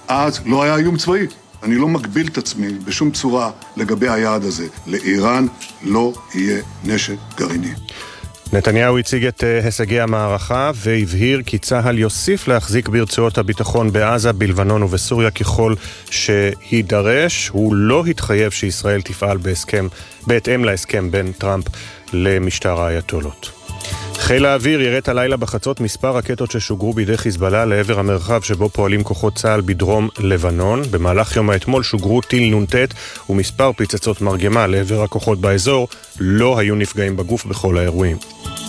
אז לא היה איום צבאי. אני לא מגביל את עצמי בשום צורה לגבי היעד הזה. לאיראן לא יהיה נשק גרעיני. נתניהו הציג את הישגי המערכה והבהיר כי צה"ל יוסיף להחזיק ברצועות הביטחון בעזה, בלבנון ובסוריה ככל שידרש. הוא לא התחייב שישראל תפעל בהתאם להסכם בין טראמפ למשטר האייתולות. חיל האוויר יראת הלילה בחצות מספר רקטות ששוגרו בידי חיזבאללה לעבר המרחב שבו פועלים כוחות צה"ל בדרום לבנון. במהלך יום האתמול שוגרו טיל נ"ט ומספר פצצות מרגמה לעבר הכוחות באזור. לא היו נפגעים בגוף בכל האירועים.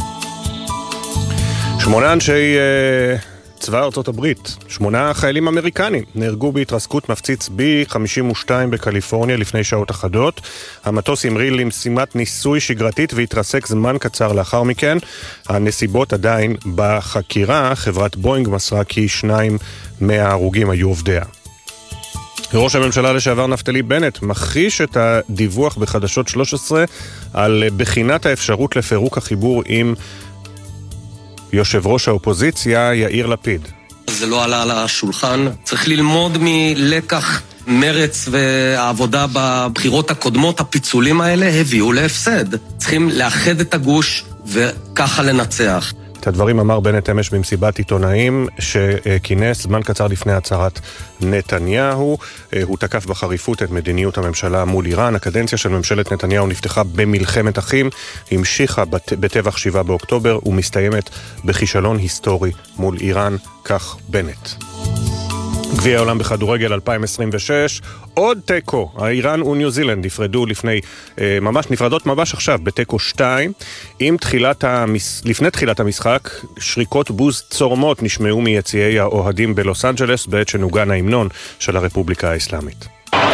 8 אנשי צבא ארצות הברית, 8 חיילים אמריקנים נהרגו בהתרסקות מפציץ B-52 בקליפורניה לפני שעות אחדות. המטוס המריא למשימת ניסוי שגרתית והתרסק זמן קצר לאחר מכן. הנסיבות עדיין בחקירה. חברת בוינג מסרה כי 2 מההרוגים היו עובדיה. ראש הממשלה לשעבר נפתלי בנט מכחיש את הדיווח בחדשות 13 על בחינת האפשרות לפירוק החיבור עם יושב ראש האופוזיציה יאיר לפיד. זה לא עלה על השולחן. צריך ללמוד מלקח מרץ והעבודה בבחירות הקודמות. הפיצולים האלה הביאו להפסד. צריכים לאחד את הגוש וככה לנצח. את הדברים אמר בנט אמש במסיבת עיתונאים שכינס זמן קצר לפני הצהרת נתניהו. הוא תקף בחריפות את מדיניות הממשלה מול איראן. הקדנציה של ממשלת נתניהו נפתחה במלחמת אחים, המשיכה בטבח 7 באוקטובר ומסתיימת בכישלון היסטורי מול איראן, כך בנט. גביע העולם בכדורגל 2026, עוד טקו. האיראן וניו זילנד נפרדות ממש עכשיו בטקו 2. לפני תחילת המשחק, שריקות בוז צורמות נשמעו מיציעי האוהדים בלוס אנג'לס בעת שנוגן ההמנון של הרפובליקה האסלאמית.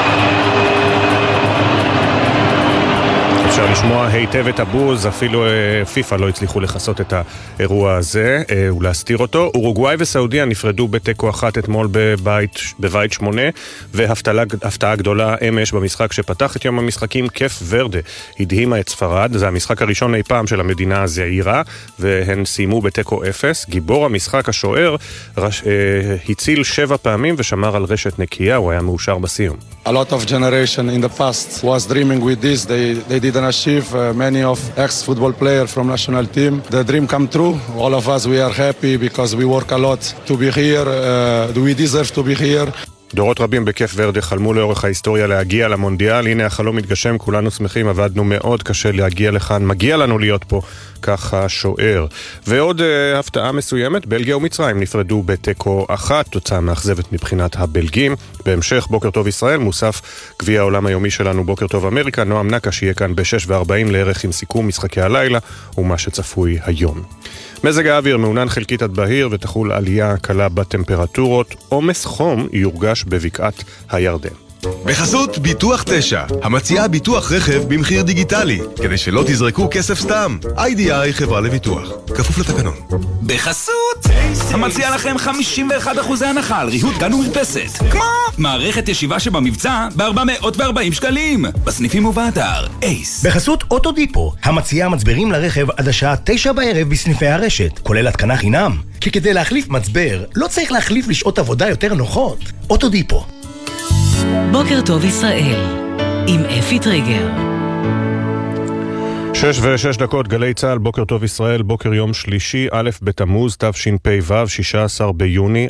אפשר לשמוע היטב את הבוז, אפילו פיפה לא הצליחו לחסות את האירוע הזה ולהסתיר אותו. אורוגוואי וסעודיה נפרדו בטקו 1 אתמול בבית 8, והפתעה גדולה אמש במשחק שפתח את יום המשחקים, קף ורדה הדהימה את ספרד. זה המשחק הראשון אי פעם של המדינה הזעירה, והן סיימו בטקו 0. גיבור המשחק, השוער, הציל 7 פעמים ושמר על רשת נקייה. הוא היה מאושר בסיום. A lot of generation in the past was dreaming with this. They didn't achieve. Many of ex-football players from national team. The dream come true. All of us, we are happy because we work a lot to be here. We deserve to be here. דורות רבים בכיף ורדה חלמו לאורך ההיסטוריה להגיע למונדיאל. הנה החלום מתגשם, כולנו שמחים, עבדנו מאוד קשה להגיע לכאן, מגיע לנו להיות פה, ככה שוער. ועוד הפתעה מסוימת, בלגיה ומצרים נפרדו בטקו 1, תוצאה מאכזבת מבחינת הבלגים. בהמשך בוקר טוב ישראל, מוסף גביע העולם היומי שלנו בוקר טוב אמריקה. נועם נקש יהיה כאן ב-6:40 לערך עם סיכום משחקי הלילה ומה שצפוי היום. מזג האוויר מעונן חלקית עד בהיר ותחול עלייה קלה בטמפרטורות. עומס חום יורגש בבקעת הירדן. בחסות ביטוח 9, המציעה ביטוח רכב במחיר דיגיטלי, כדי שלא תזרקו כסף סתם. IDI חברה לביטוח, כפוף לתקנון. בחסות המציעה לכם 51% הנחה על ריהוט גן ומרפסת, כמו מערכת ישיבה שבמבצע ב-440 שקלים בסניפים ובאתר אייס. בחסות אוטודיפו, המציעה מצברים לרכב עד השעה 9 בערב בסניפי הרשת, כולל התקנה חינם, כי כדי להחליף מצבר לא צריך להחליף לשעות עבודה יותר נוחות. אוטודיפו. בוקר טוב ישראל, עם אפי טריגר. 6:06, גלי צהל, בוקר טוב ישראל, בוקר יום שלישי, א' בתמוז, תשפ"ו, 16 ביוני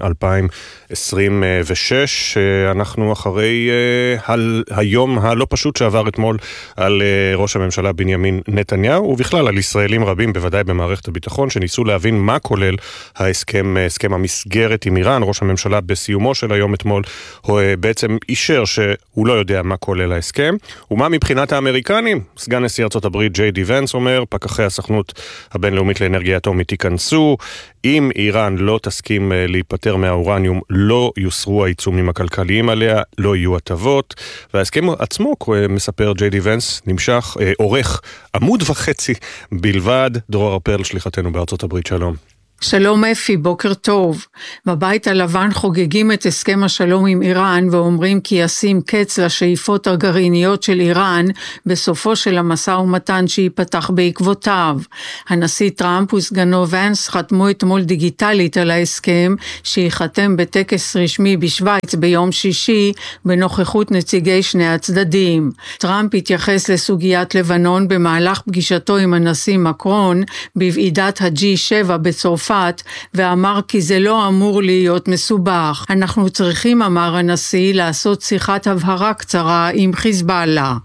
2026. אנחנו אחרי היום הלא פשוט שעבר אתמול על ראש הממשלה בנימין נתניהו, ובכלל על ישראלים רבים, בוודאי במערכת הביטחון, שניסו להבין מה כולל הסכם המסגרת עם איראן. ראש הממשלה בסיומו של היום אתמול בעצם אישר שהוא לא יודע מה כולל ההסכם, ומה מבחינת האמריקנים. סגן נשיא ארצות הברית ג'יי די ונס אומר, פקחי הסוכנות הבינלאומית לאנרגיה אטומית ייכנסו, אם איראן לא תסכים להיפטר מהאורניום, לא יוסרו העיצומים הכלכליים עליה, לא יהיו הטבות. וההסכם עצמו, מספר ג'יי די ונס, נמשך, עורך 1.5 עמוד בלבד. דרור הרפל, שליחתנו בארצות הברית, שלום. שלום אפי, בוקר טוב. בבית הלבן חוגגים את הסכם השלום עם איראן ואומרים כי ישים קץ לשאיפות הגרעיניות של איראן בסופו של המשא ומתן שיפתח בעקבותיו. הנשיא טראמפ וסגנו ונס חתמו אתמול דיגיטלית על ההסכם שיחתם בטקס רשמי בשוויץ ביום שישי בנוכחות נציגי שני הצדדים. טראמפ התייחס לסוגיית לבנון במהלך פגישתו עם הנשיא מקרון בוועידת ה-G7 בצרפת ואמר כי זה לא אמור להיות מסובך. אנחנו צריכים, אמר הנשיא, לעשות שיחת הבהרה קצרה עם חיזבאללה.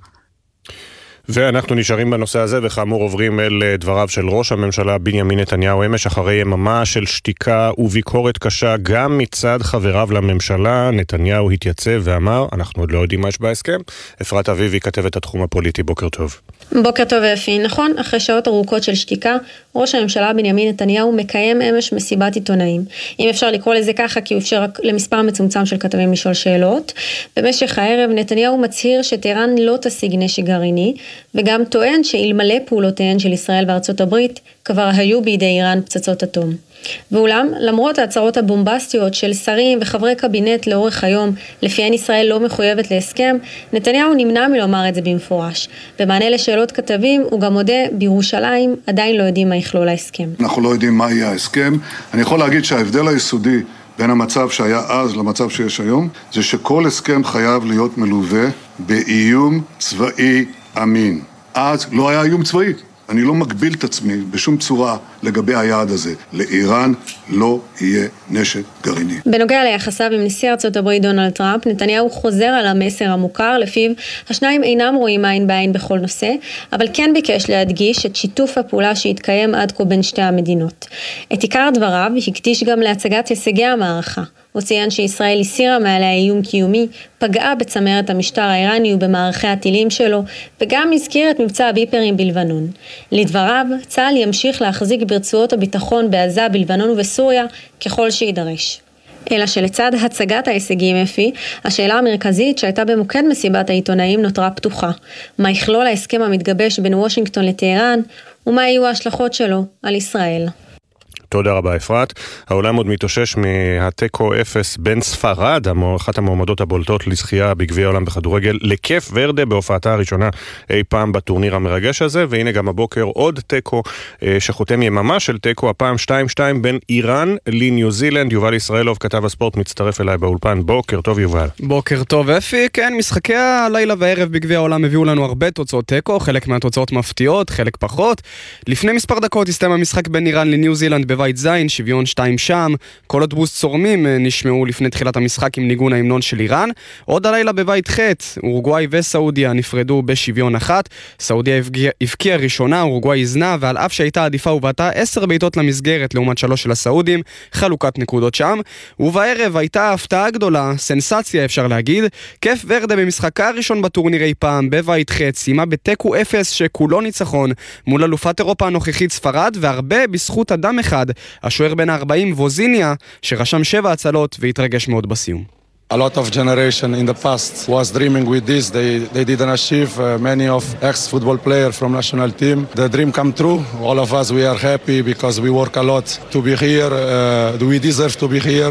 ואנחנו נשארים בנושא הזה וכאמור עוברים אל דבריו של ראש הממשלה בנימין נתניהו אמש אחרי יממה של שתיקה וביקורת קשה גם מצד חבריו לממשלה. נתניהו התייצב ואמר אנחנו עוד לא יודעים מה יש בהסכם. אפרת אביבי כתבת התחום הפוליטי, בוקר טוב. בוקר טוב אפי. נכון, אחרי שעות ארוכות של שתיקה ראש הממשלה בנימין נתניהו מקיים אמש מסיבת עיתונאים, אם אפשר לקרוא לזה ככה כי הוא אפשר למספר מצומצם של כתבים לשאול שאלות. במשך הערב נתניהו מצהיר שטהרן לא תשיג נשק גרעיני וגם טוען שאלמלא פעולותיהן של ישראל וארצות הברית כבר היו בידי איראן פצצות אטום. ואולם, למרות ההצהרות הבומבסטיות של שרים וחברי קבינט לאורך היום, לפיהן ישראל לא מחויבת להסכם, נתניהו נמנע מלומר את זה במפורש. במענה לשאלות כתבים, הוא גם מודה, בירושלים עדיין לא יודעים מה יכלול ההסכם. אנחנו לא יודעים מה יהיה ההסכם. אני יכול להגיד שההבדל היסודי בין המצב שהיה אז למצב שיש היום, זה שכל הסכם חייב להיות מלווה באיום צבאי אמין. אז לא היה איום צבאי. אני לא מגביל את עצמי בשום צורה לגבי היעד הזה. לאיראן לא יהיה נשק גרעיני. בנוגע ליחסיו עם נשיא ארצות הברית דונלד טראמפ, נתניהו חוזר על המסר המוכר, לפיו השניים אינם רואים עין בעין בכל נושא, אבל כן ביקש להדגיש את שיתוף הפעולה שהתקיים עד כה בין שתי המדינות. את עיקר דבריו הקדיש גם להצגת הישגי המערכה. הוא ציין שישראל הסירה מעליה איום קיומי, פגעה בצמרת המשטר האיראני ובמערכי הטילים שלו, וגם הזכיר את מבצע הביפרים בלבנון. לדבריו, צה"ל ימשיך להחזיק ברצועות הביטחון בעזה, בלבנון ובסוריה ככל שידרש. אלא שלצד הצגת ההישגים אפי, השאלה המרכזית שהייתה במוקד מסיבת העיתונאים נותרה פתוחה. מה יכלול ההסכם המתגבש בין וושינגטון לטהרן, ומה יהיו ההשלכות שלו על ישראל. תודה רבה אפרת. העולם עוד מתאושש מהטקו 0 בין ספרד, אחת המועמדות הבולטות לזכייה בגביע העולם בכדורגל, לקף ורדה בהופעתה הראשונה אי פעם בטורניר המרגש הזה, והנה גם הבוקר עוד טקו שחותם יממה של טקו, הפעם 2-2 בין איראן לניו זילנד. יובל ישראלוב, כתב הספורט, מצטרף אליי באולפן. בוקר טוב יובל. בוקר טוב אפי. כן, משחקי הלילה והערב בגביע העולם הביאו לנו הרבה תוצאות טקו, חלק מהתוצאות מפתיעות, חלק פחות. לפני מספר דקות הסתיים המשחק בין איראן לניו זילנד בבית זין, שוויון 2 שם. קולות בוז צורמים נשמעו לפני תחילת המשחק עם ניגון ההמנון של איראן. עוד הלילה בבית ח' אורוגוואי וסעודיה נפרדו בשוויון 1. סעודיה הבקיעה ראשונה, אורוגוואי הזנה, ועל אף שהייתה עדיפה ובעטה 10 בעיטות למסגרת לעומת 3 של הסעודים, חלוקת נקודות שם. ובערב הייתה הפתעה גדולה, סנסציה אפשר להגיד. קף ורדה במשחקה הראשון בטורניר אי פעם בבית ח' סיימה בטקו 0 שכולו ניצחון מול אלופת אירופה הנוכחית ספרד, והרבה בזכות אדם אחד, השוער בן 40 ווזיניה, שרשם 7 הצלות והתרגש מאוד בסיום. A lot of generation in the past was dreaming with this. They didn't achieve. Many of ex-football players from national team. The dream come true. All of us, we are happy because we work a lot to be here. We deserve to be here.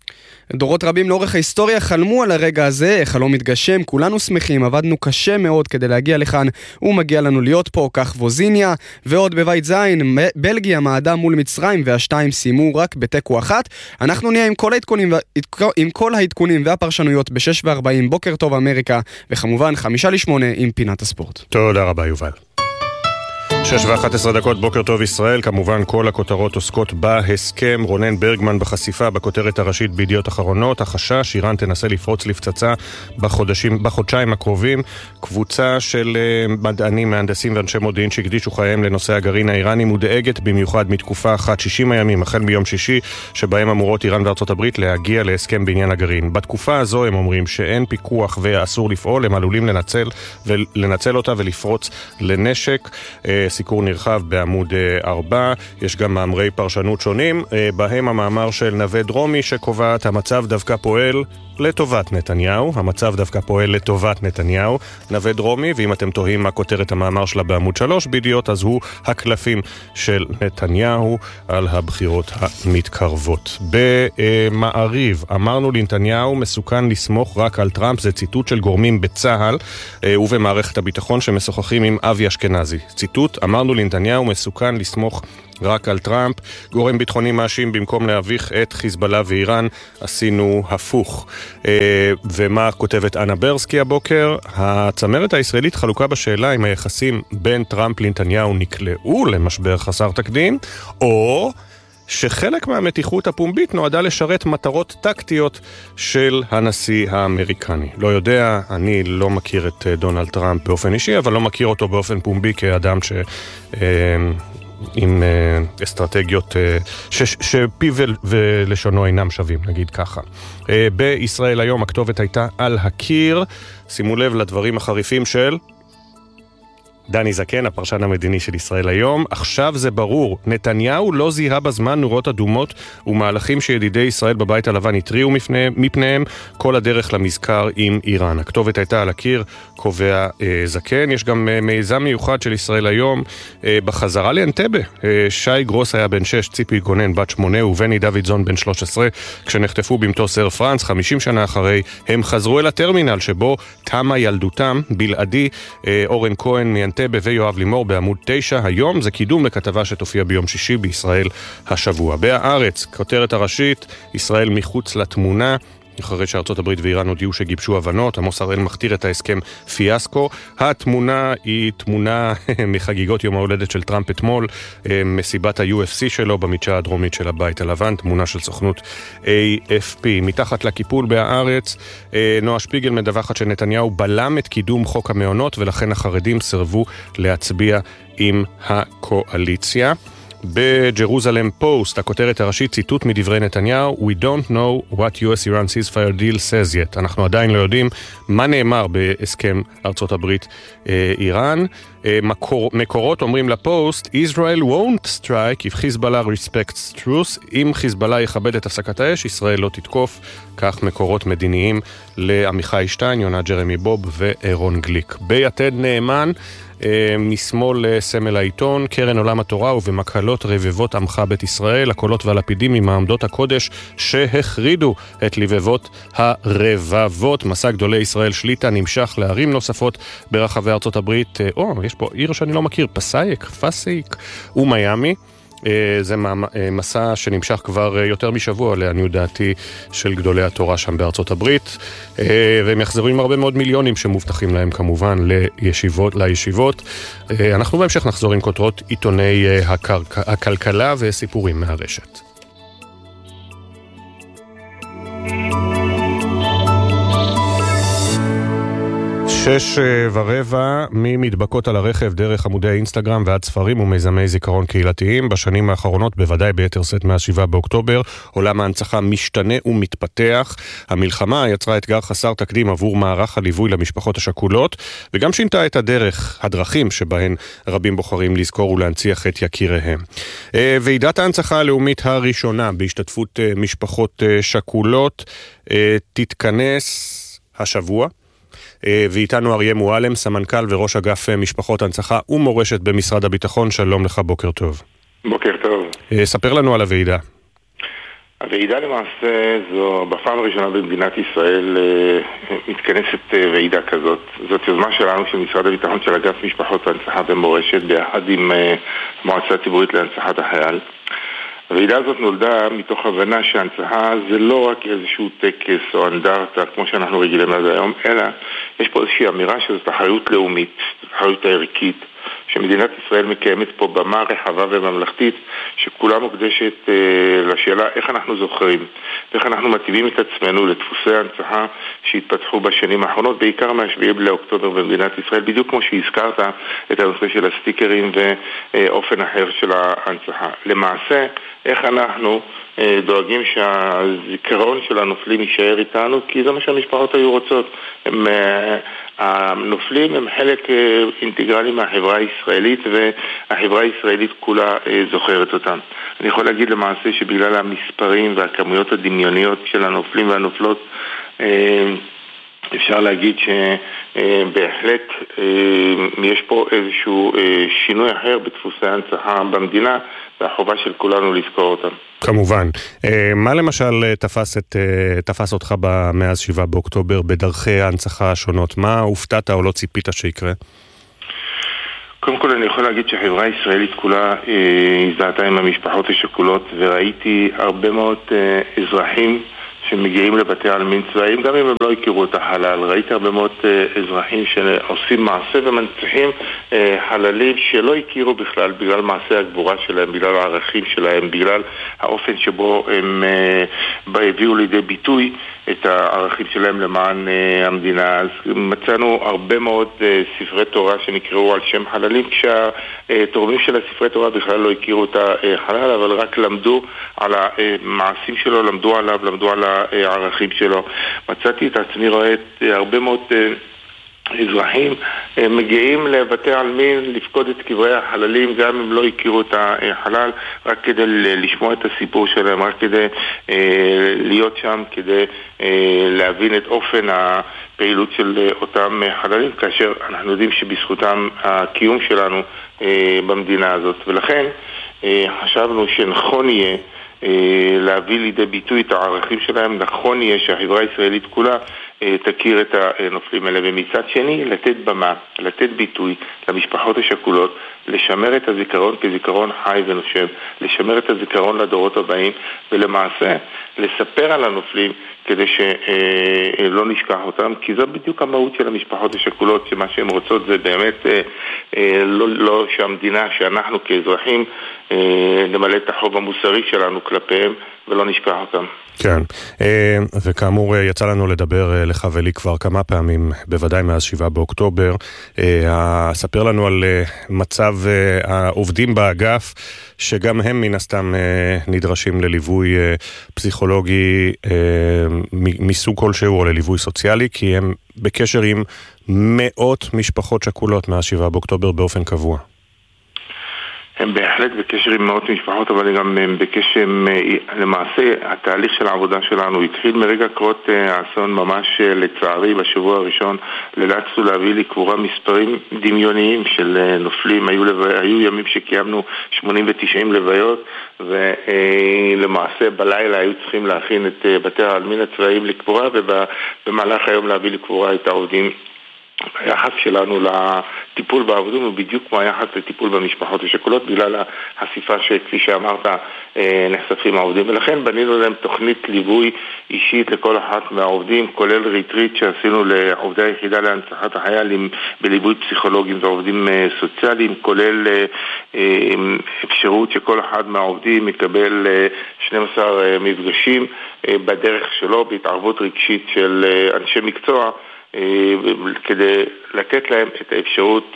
דורות רבים לאורך ההיסטוריה חלמו על הרגע הזה, חלום מתגשם, כולנו שמחים, עבדנו קשה מאוד כדי להגיע לכאן, ומגיע לנו להיות פה, כך ווזיניה. ועוד בבית זין, בלגיה מעדה מול מצרים, והשתיים סיימו רק בטקו 1. אנחנו נהיה עם כל העדכונים והפרשנויות ב-6:40 בוקר טוב אמריקה, וכמובן 7:55 עם פינת הספורט. תודה רבה יובל. 6:11 בוקר טוב ישראל. כמובן כל הכותרות עוסקות בהסכם. רונן ברגמן בחשיפה בכותרת הראשית בידיעות אחרונות. החשש, איראן תנסה לפרוץ לפצצה בחודשיים הקרובים. קבוצה של מדענים, מהנדסים ואנשי מודיעין שהקדישו חייהם לנושא הגרעין האיראני מודאגת במיוחד מתקופה אחת, 60 הימים החל מיום שישי, שבהם אמורות איראן וארצות הברית להגיע להסכם בעניין הגרעין. בתקופה הזו הם אומרים שאין פיקוח ואסור לפעול, הם עלולים לנצל אותה ולפרוץ לנשק. סיקור נרחב בעמוד 4, יש גם מאמרי פרשנות שונים, בהם המאמר של נווה דרומי שקובעת המצב דווקא פועל לטובת נתניהו, המצב דווקא פועל לטובת נתניהו, נווה דרומי, ואם אתם תוהים מה כותרת המאמר שלה בעמוד 3 בידיעות, אז הוא הקלפים של נתניהו על הבחירות המתקרבות. במעריב, אמרנו לנתניהו מסוכן לסמוך רק על טראמפ, זה ציטוט של גורמים בצהל ובמערכת הביטחון שמשוחחים עם אבי אשכנזי. ציטוט, אמרנו לנתניהו מסוכן לסמוך רק על טראמפ, גורם ביטחוני מאשים במקום להביך את חיזבאללה ואיראן, עשינו הפוך. ומה כותבת אנה ברסקי הבוקר? הצמרת הישראלית חלוקה בשאלה אם היחסים בין טראמפ לנתניהו נקלעו למשבר חסר תקדים, או שחלק מהמתיחות הפומבית נועדה לשרת מטרות טקטיות של הנשיא האמריקני. לא יודע, אני לא מכיר את דונלד טראמפ באופן אישי, אבל לא מכיר אותו באופן פומבי כאדם עם אסטרטגיות שפיו ולשונו אינם שווים, נגיד ככה. בישראל היום הכתובת הייתה על הקיר, שימו לב לדברים החריפים של דני זקן, הפרשן המדיני של ישראל היום. עכשיו זה ברור, נתניהו לא זיהה בזמן נורות אדומות ומהלכים שידידי ישראל בבית הלבן התריעו מפניהם כל הדרך למזכר עם איראן. הכתובת הייתה על הקיר, קובע זקן. יש גם מיזם מיוחד של ישראל היום בחזרה לאנטבה. שי גרוס היה בן 6, ציפי גונן בת 8 ובני דוידזון בן 13 כשנחטפו במטוס אייר פרנס 50 שנה אחרי. הם חזרו אל הטרמינל שבו תמה ילדותם בלעדי. אורן כהן מאנטבה ויואב לימור בעמוד 9. היום זה קידום לכתבה שתופיע ביום שישי בישראל השבוע. בהארץ, כותרת הראשית, ישראל מחוץ לתמונה. אחרי שארצות הברית ואיראן הודיעו שגיבשו הבנות, עמוס הראל מכתיר את ההסכם פיאסקו. התמונה היא תמונה מחגיגות יום ההולדת של טראמפ אתמול, מסיבת ה-UFC שלו במדשאה הדרומית של הבית הלבן, תמונה של סוכנות AFP. מתחת לקיפול בהארץ, נועה שפיגל מדווחת שנתניהו בלם את קידום חוק המעונות ולכן החרדים סרבו להצביע עם הקואליציה. בג'רוזלם פוסט, הכותרת הראשית, ציטוט מדברי נתניהו, We don't know what US-Iran ceasefire deal says yet. אנחנו עדיין לא יודעים מה נאמר בהסכם ארצות הברית איראן. מקורות אומרים לפוסט, Israel won't strike if Hezbollah respects truth. אם חיזבאללה יכבד את הפסקת האש, ישראל לא תתקוף. כך מקורות מדיניים לעמיחי שטיין, יונה ג'רמי בוב ואירון גליק. ביתד נאמן, משמאל לסמל העיתון, קרן עולם התורה ובמקהלות רבבות עמך בית ישראל, הקולות והלפידים ממעמדות הקודש שהחרידו את לבבות הרבבות. מסע גדולי ישראל שליטה נמשך לערים נוספות ברחבי ארצות הברית. יש פה עיר שאני לא מכיר, פסייק ומיאמי. זה מסע שנמשך כבר יותר משבוע לעניות דעתי של גדולי התורה שם בארצות הברית, והם יחזרו עם הרבה מאוד מיליונים שמובטחים להם כמובן לישיבות. אנחנו בהמשך נחזור עם כותרות עיתוני הכלכלה וסיפורים מהרשת. 6:15 ממדבקות על הרכב דרך עמודי האינסטגרם ועד ספרים ומיזמי זיכרון קהילתיים. בשנים האחרונות, בוודאי ביתר שאת מה-7 באוקטובר, עולם ההנצחה משתנה ומתפתח. המלחמה יצרה אתגר חסר תקדים עבור מערך הליווי למשפחות השכולות, וגם שינתה את הדרכים שבהן רבים בוחרים לזכור ולהנציח את יקיריהם. ועידת ההנצחה הלאומית הראשונה בהשתתפות משפחות שכולות תתכנס השבוע. ואיתנו אריה מועלם, סמנכ"ל וראש אגף משפחות הנצחה ומורשת במשרד הביטחון. שלום לך, בוקר טוב. בוקר טוב. ספר לנו על הוועידה. הוועידה למעשה זו בפעם הראשונה במדינת ישראל מתכנסת ועידה כזאת. זאת יוזמה שלנו של משרד הביטחון של אגף משפחות הנצחה ומורשת ביחד עם המועצה הציבורית להנצחת החייל. הוועידה הזאת נולדה מתוך הבנה שההנצחה זה לא רק איזשהו טקס או אנדרטה כמו שאנחנו רגילים עד היום, אלא יש פה איזושהי אמירה שזאת אחריות לאומית, זאת אחריות הערכית, שמדינת ישראל מקיימת פה במה רחבה וממלכתית שכולה מוקדשת לשאלה איך אנחנו זוכרים ואיך אנחנו מתאימים את עצמנו לדפוסי ההנצחה שהתפתחו בשנים האחרונות, בעיקר מה-7 באוקטובר במדינת ישראל, בדיוק כמו שהזכרת את הנושא של הסטיקרים ואופן אחר של ההנצחה. למעשה, איך אנחנו דואגים שהזיכרון של הנופלים יישאר איתנו, כי זה מה שהמשפחות היו רוצות. הנופלים הם חלק אינטגרלי מהחברה הישראלית, והחברה הישראלית כולה זוכרת אותם. אני יכול להגיד למעשה שבגלל המספרים והכמויות הדמיוניות של הנופלים והנופלות, אפשר להגיד שבהחלט יש פה איזשהו שינוי אחר בדפוסי ההנצחה במדינה, והחובה של כולנו לזכור אותם. כמובן. מה למשל תפס אותך מאז 7 באוקטובר בדרכי ההנצחה השונות? מה הופתעת או לא ציפית שיקרה? קודם כל אני יכול להגיד שהחברה הישראלית כולה הזדהתה עם המשפחות השכולות, וראיתי הרבה מאוד אזרחים שמגיעים לבתי עלמין צבאיים, גם אם הם לא הכירו את החלל. ראיתי הרבה מאוד אזרחים שעושים מעשה ומנצחים חללים שלא הכירו בכלל, בגלל מעשה הגבורה שלהם, בגלל הערכים שלהם, בגלל האופן שבו הם הביאו לידי ביטוי את הערכים שלהם למען המדינה. אז מצאנו הרבה מאוד ספרי תורה שנקראו על שם חללים, כשהתורמים של הספרי תורה בכלל לא הכירו את החלל, אבל רק למדו על המעשים שלו, למדו עליו, למדו על הערכים שלו. מצאתי את עצמי רואה הרבה מאוד אזרחים מגיעים לבתי עלמין לפקוד את קברי החללים, גם אם לא הכירו את החלל, רק כדי לשמוע את הסיפור שלהם, רק כדי להיות שם, כדי להבין את אופן הפעילות של אותם חללים, כאשר אנחנו יודעים שבזכותם הקיום שלנו במדינה הזאת. ולכן חשבנו שנכון יהיה להביא לידי ביטוי את הערכים שלהם, נכון יהיה שהחברה הישראלית כולה תכיר את הנופלים האלה, ומצד שני לתת במה, לתת ביטוי למשפחות השכולות, לשמר את הזיכרון כזיכרון חי ונושם, לשמר את הזיכרון לדורות הבאים, ולמעשה לספר על הנופלים כדי שלא נשכח אותם, כי זו בדיוק המהות של המשפחות השכולות, שמה שהן רוצות זה באמת לא שהמדינה, שאנחנו כאזרחים נמלא את החוב המוסרי שלנו כלפיהם ולא נשכח אותם. כן, וכאמור יצא לנו לדבר לך ולי כבר כמה פעמים, בוודאי מאז 7 באוקטובר. ספר לנו על מצב העובדים באגף, שגם הם מן הסתם נדרשים לליווי פסיכולוגי מסוג כלשהו או לליווי סוציאלי, כי הם בקשר עם מאות משפחות שכולות מאז 7 באוקטובר באופן קבוע. הם בהחלט בקשר עם מאות משפחות, אבל גם בקשר, למעשה התהליך של העבודה שלנו התחיל מרגע קרות האסון, ממש לצערי בשבוע הראשון נאלצנו להביא לקבורה מספרים דמיוניים של נופלים. היו ימים שקיימנו 80 ו-90 לוויות, ולמעשה בלילה היו צריכים להכין את בתי העלמין הצבאיים לקבורה, ובמהלך היום להביא לקבורה את העובדים. היחס שלנו לטיפול בעבודים הוא בדיוק כמו היחס לטיפול במשפחות השכולות, בגלל החשיפה שכפי שאמרת נחשפים העובדים, ולכן בנינו להם תוכנית ליווי אישית לכל אחת מהעובדים, כולל ריטריט שעשינו לעובדי היחידה להנצחת החייל בליווי פסיכולוגים ועובדים סוציאליים, כולל אפשרות שכל אחד מהעובדים יקבל 12 מפגשים בדרך שלו, בהתערבות רגשית של אנשי מקצוע, כדי לתת להם את האפשרות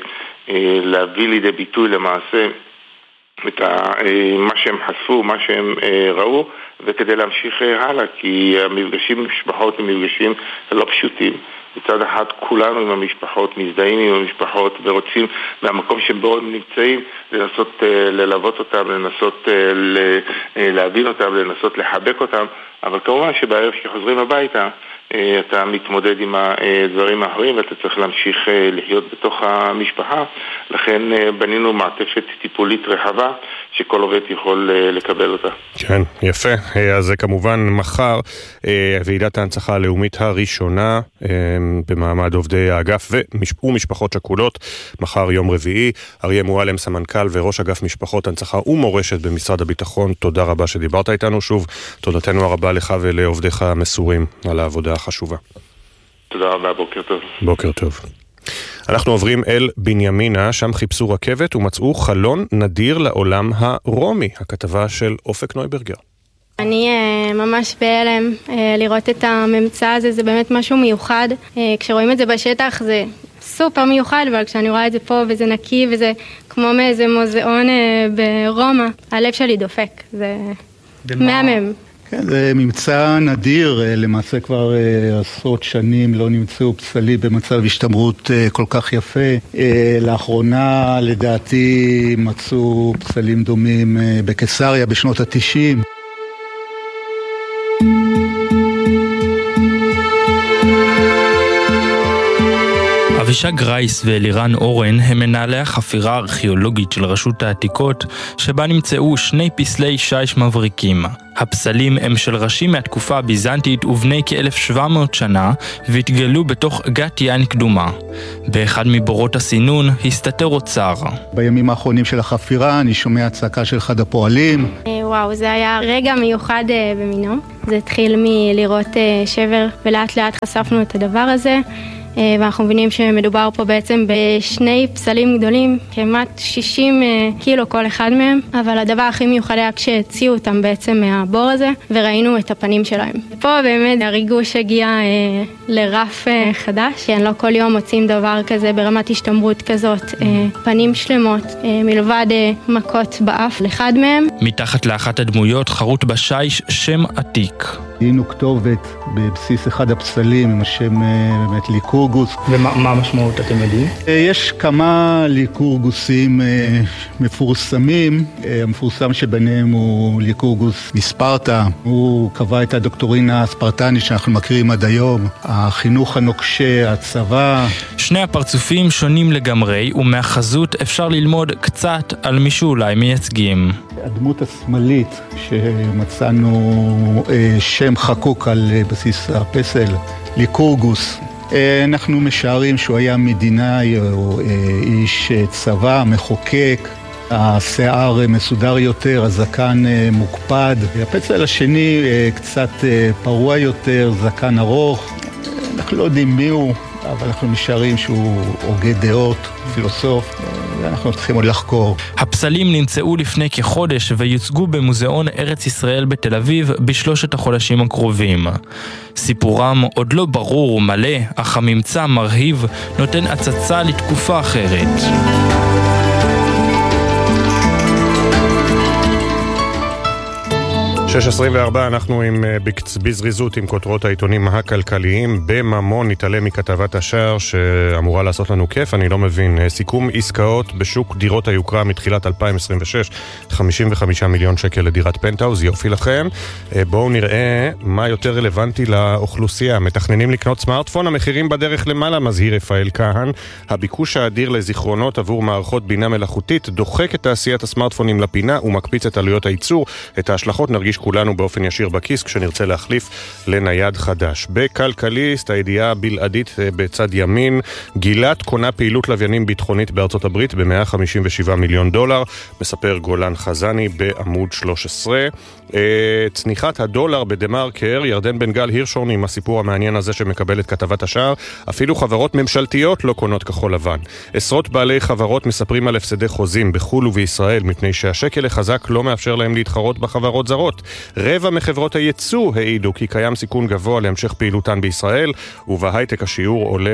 להביא לידי ביטוי למעשה את מה שהם חשפו, מה שהם ראו, וכדי להמשיך הלאה, כי המפגשים עם משפחות הם מפגשים לא פשוטים. מצד אחד כולנו עם המשפחות, מזדהים עם המשפחות ורוצים מהמקום שבו הם נמצאים לנסות ללוות אותם, לנסות להבין אותם, לנסות לחבק אותם, אבל כמובן שבערב שחוזרים הביתה אתה מתמודד עם הדברים האחרים ואתה צריך להמשיך לחיות בתוך המשפחה. לכן בנינו מעטפת טיפולית רחבה שכל עובד יכול לקבל אותה. כן, יפה. אז כמובן מחר ועידת ההנצחה הלאומית הראשונה במעמד עובדי האגף ומשפחות שכולות, מחר יום רביעי. אריה מועלם, סמנכ"ל וראש אגף משפחות הנצחה ומורשת במשרד הביטחון, תודה רבה שדיברת איתנו. שוב תודתנו הרבה לך ולעובדיך המסורים על העבודה החשובה. תודה רבה, בוקר טוב. בוקר טוב. אנחנו עוברים אל בנימינה, שם חיפשו רכבת ומצאו חלון נדיר לעולם הרומי. הכתבה של אופק נויברגר. אני ממש בהלם לראות את הממצא הזה, זה באמת משהו מיוחד. כשרואים את זה בשטח זה סופר מיוחד, אבל כשאני רואה את זה פה וזה נקי וזה כמו מאיזה מוזיאון ברומא, הלב שלי דופק, זה מהמם. כן, זה ממצא נדיר, למעשה כבר עשרות שנים לא נמצאו פסלים במצב השתמרות כל כך יפה. לאחרונה לדעתי מצאו פסלים דומים בקיסריה בשנות ה-90. אבישג גרייס ואלירן אורן הם מנהלי החפירה הארכיאולוגית של רשות העתיקות, שבה נמצאו 2 פסלי שיש מבריקים. הפסלים הם של ראשים מהתקופה הביזנטית ובני כ-1700 שנה, והתגלו בתוך גת יין קדומה. באחד מבורות הסינון הסתתר אוצר. בימים האחרונים של החפירה אני שומע צעקה של אחד הפועלים. וואו, זה היה רגע מיוחד במינו. זה התחיל מלראות שבר, ולאט לאט חשפנו את הדבר הזה. ואנחנו מבינים שמדובר פה בעצם ב2 פסלים גדולים, כמעט 60 קילו כל אחד מהם, אבל הדבר הכי מיוחד היה כשהציעו אותם בעצם מהבור הזה, וראינו את הפנים שלהם. פה באמת הריגוש הגיע לרף חדש, כן, לא כל יום מוצאים דבר כזה ברמת השתמרות כזאת, פנים שלמות, מלבד מכות באף לאחד מהם. מתחת לאחת הדמויות חרוט בשיש שם עתיק. היינו כתובת בבסיס אחד הפסלים עם השם באמת ליקורגוס. ומה המשמעות אתם יודעים? יש כמה ליקורגוסים מפורסמים. המפורסם שביניהם הוא ליקורגוס מספרטה. הוא קבע את הדוקטורינה הספרטנית שאנחנו מכירים עד היום. החינוך הנוקשה, הצבא. שני הפרצופים שונים לגמרי, ומהחזות אפשר ללמוד קצת על מי שאולי מייצגים. הדמות השמאלית שמצאנו שם חקוק על בסיס הפסל, ליקורגוס. אנחנו משערים שהוא היה מדינאי או איש צבא, מחוקק. השיער מסודר יותר, הזקן מוקפד. הפסל השני קצת פרוע יותר, זקן ארוך. אנחנו לא יודעים מי הוא, אבל אנחנו משערים שהוא הוגה דעות, פילוסוף, ואנחנו צריכים עוד לחקור. הפסלים נמצאו לפני כחודש ויוצגו במוזיאון ארץ ישראל בתל אביב בשלושת החודשים הקרובים. סיפורם עוד לא ברור ומלא, אך הממצא מרהיב נותן הצצה לתקופה אחרת. 6:24 אנחנו בזריזות עם כותרות העיתונים הכלכליים. בממון נתעלם מכתבת השער שאמורה לעשות לנו כיף, אני לא מבין. סיכום עסקאות בשוק דירות היוקרה מתחילת 2026, 55 מיליון שקל לדירת פנטהאוז, יופי לכם. בואו נראה מה יותר רלוונטי לאוכלוסייה. מתכננים לקנות סמארטפון, המחירים בדרך למעלה, מזהיר רפאל כהן. הביקוש האדיר לזיכרונות עבור מערכות בינה מלאכותית דוחק את תעשיית הסמארטפונים לפינה ומקפיץ את עלויות הייצור. את ההשלכות נרגיש כולנו באופן ישיר בכיס כשנרצה להחליף לנייד חדש. בכלכליסט, הידיעה הבלעדית בצד ימין, גילת קונה פעילות לוויינים ביטחונית בארצות הברית ב$157 מיליון, מספר גולן חזני בעמוד 13. צניחת הדולר בדמרקר, ירדן בן גל הירשורן עם הסיפור המעניין הזה שמקבל את כתבת השער, אפילו חברות ממשלתיות לא קונות כחול לבן. עשרות בעלי חברות מספרים על הפסדי חוזים בחול ובישראל, מפני שהשקל החזק לא מאפשר להם להתחרות בחברות זרות. רבע מחברות הייצוא העידו כי קיים סיכון גבוה להמשך פעילותן בישראל, ובהייטק השיעור עולה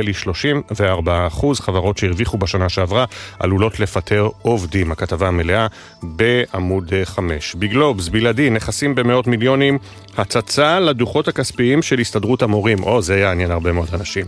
ל-34%. חברות שהרוויחו בשנה שעברה עלולות לפטר עובדים. הכתבה המלאה בעמוד 5. בגלובס, בלעדי, נכסים במאות מיליונים, הצצה לדוחות הכספיים של הסתדרות המורים. זה יעניין הרבה מאוד אנשים.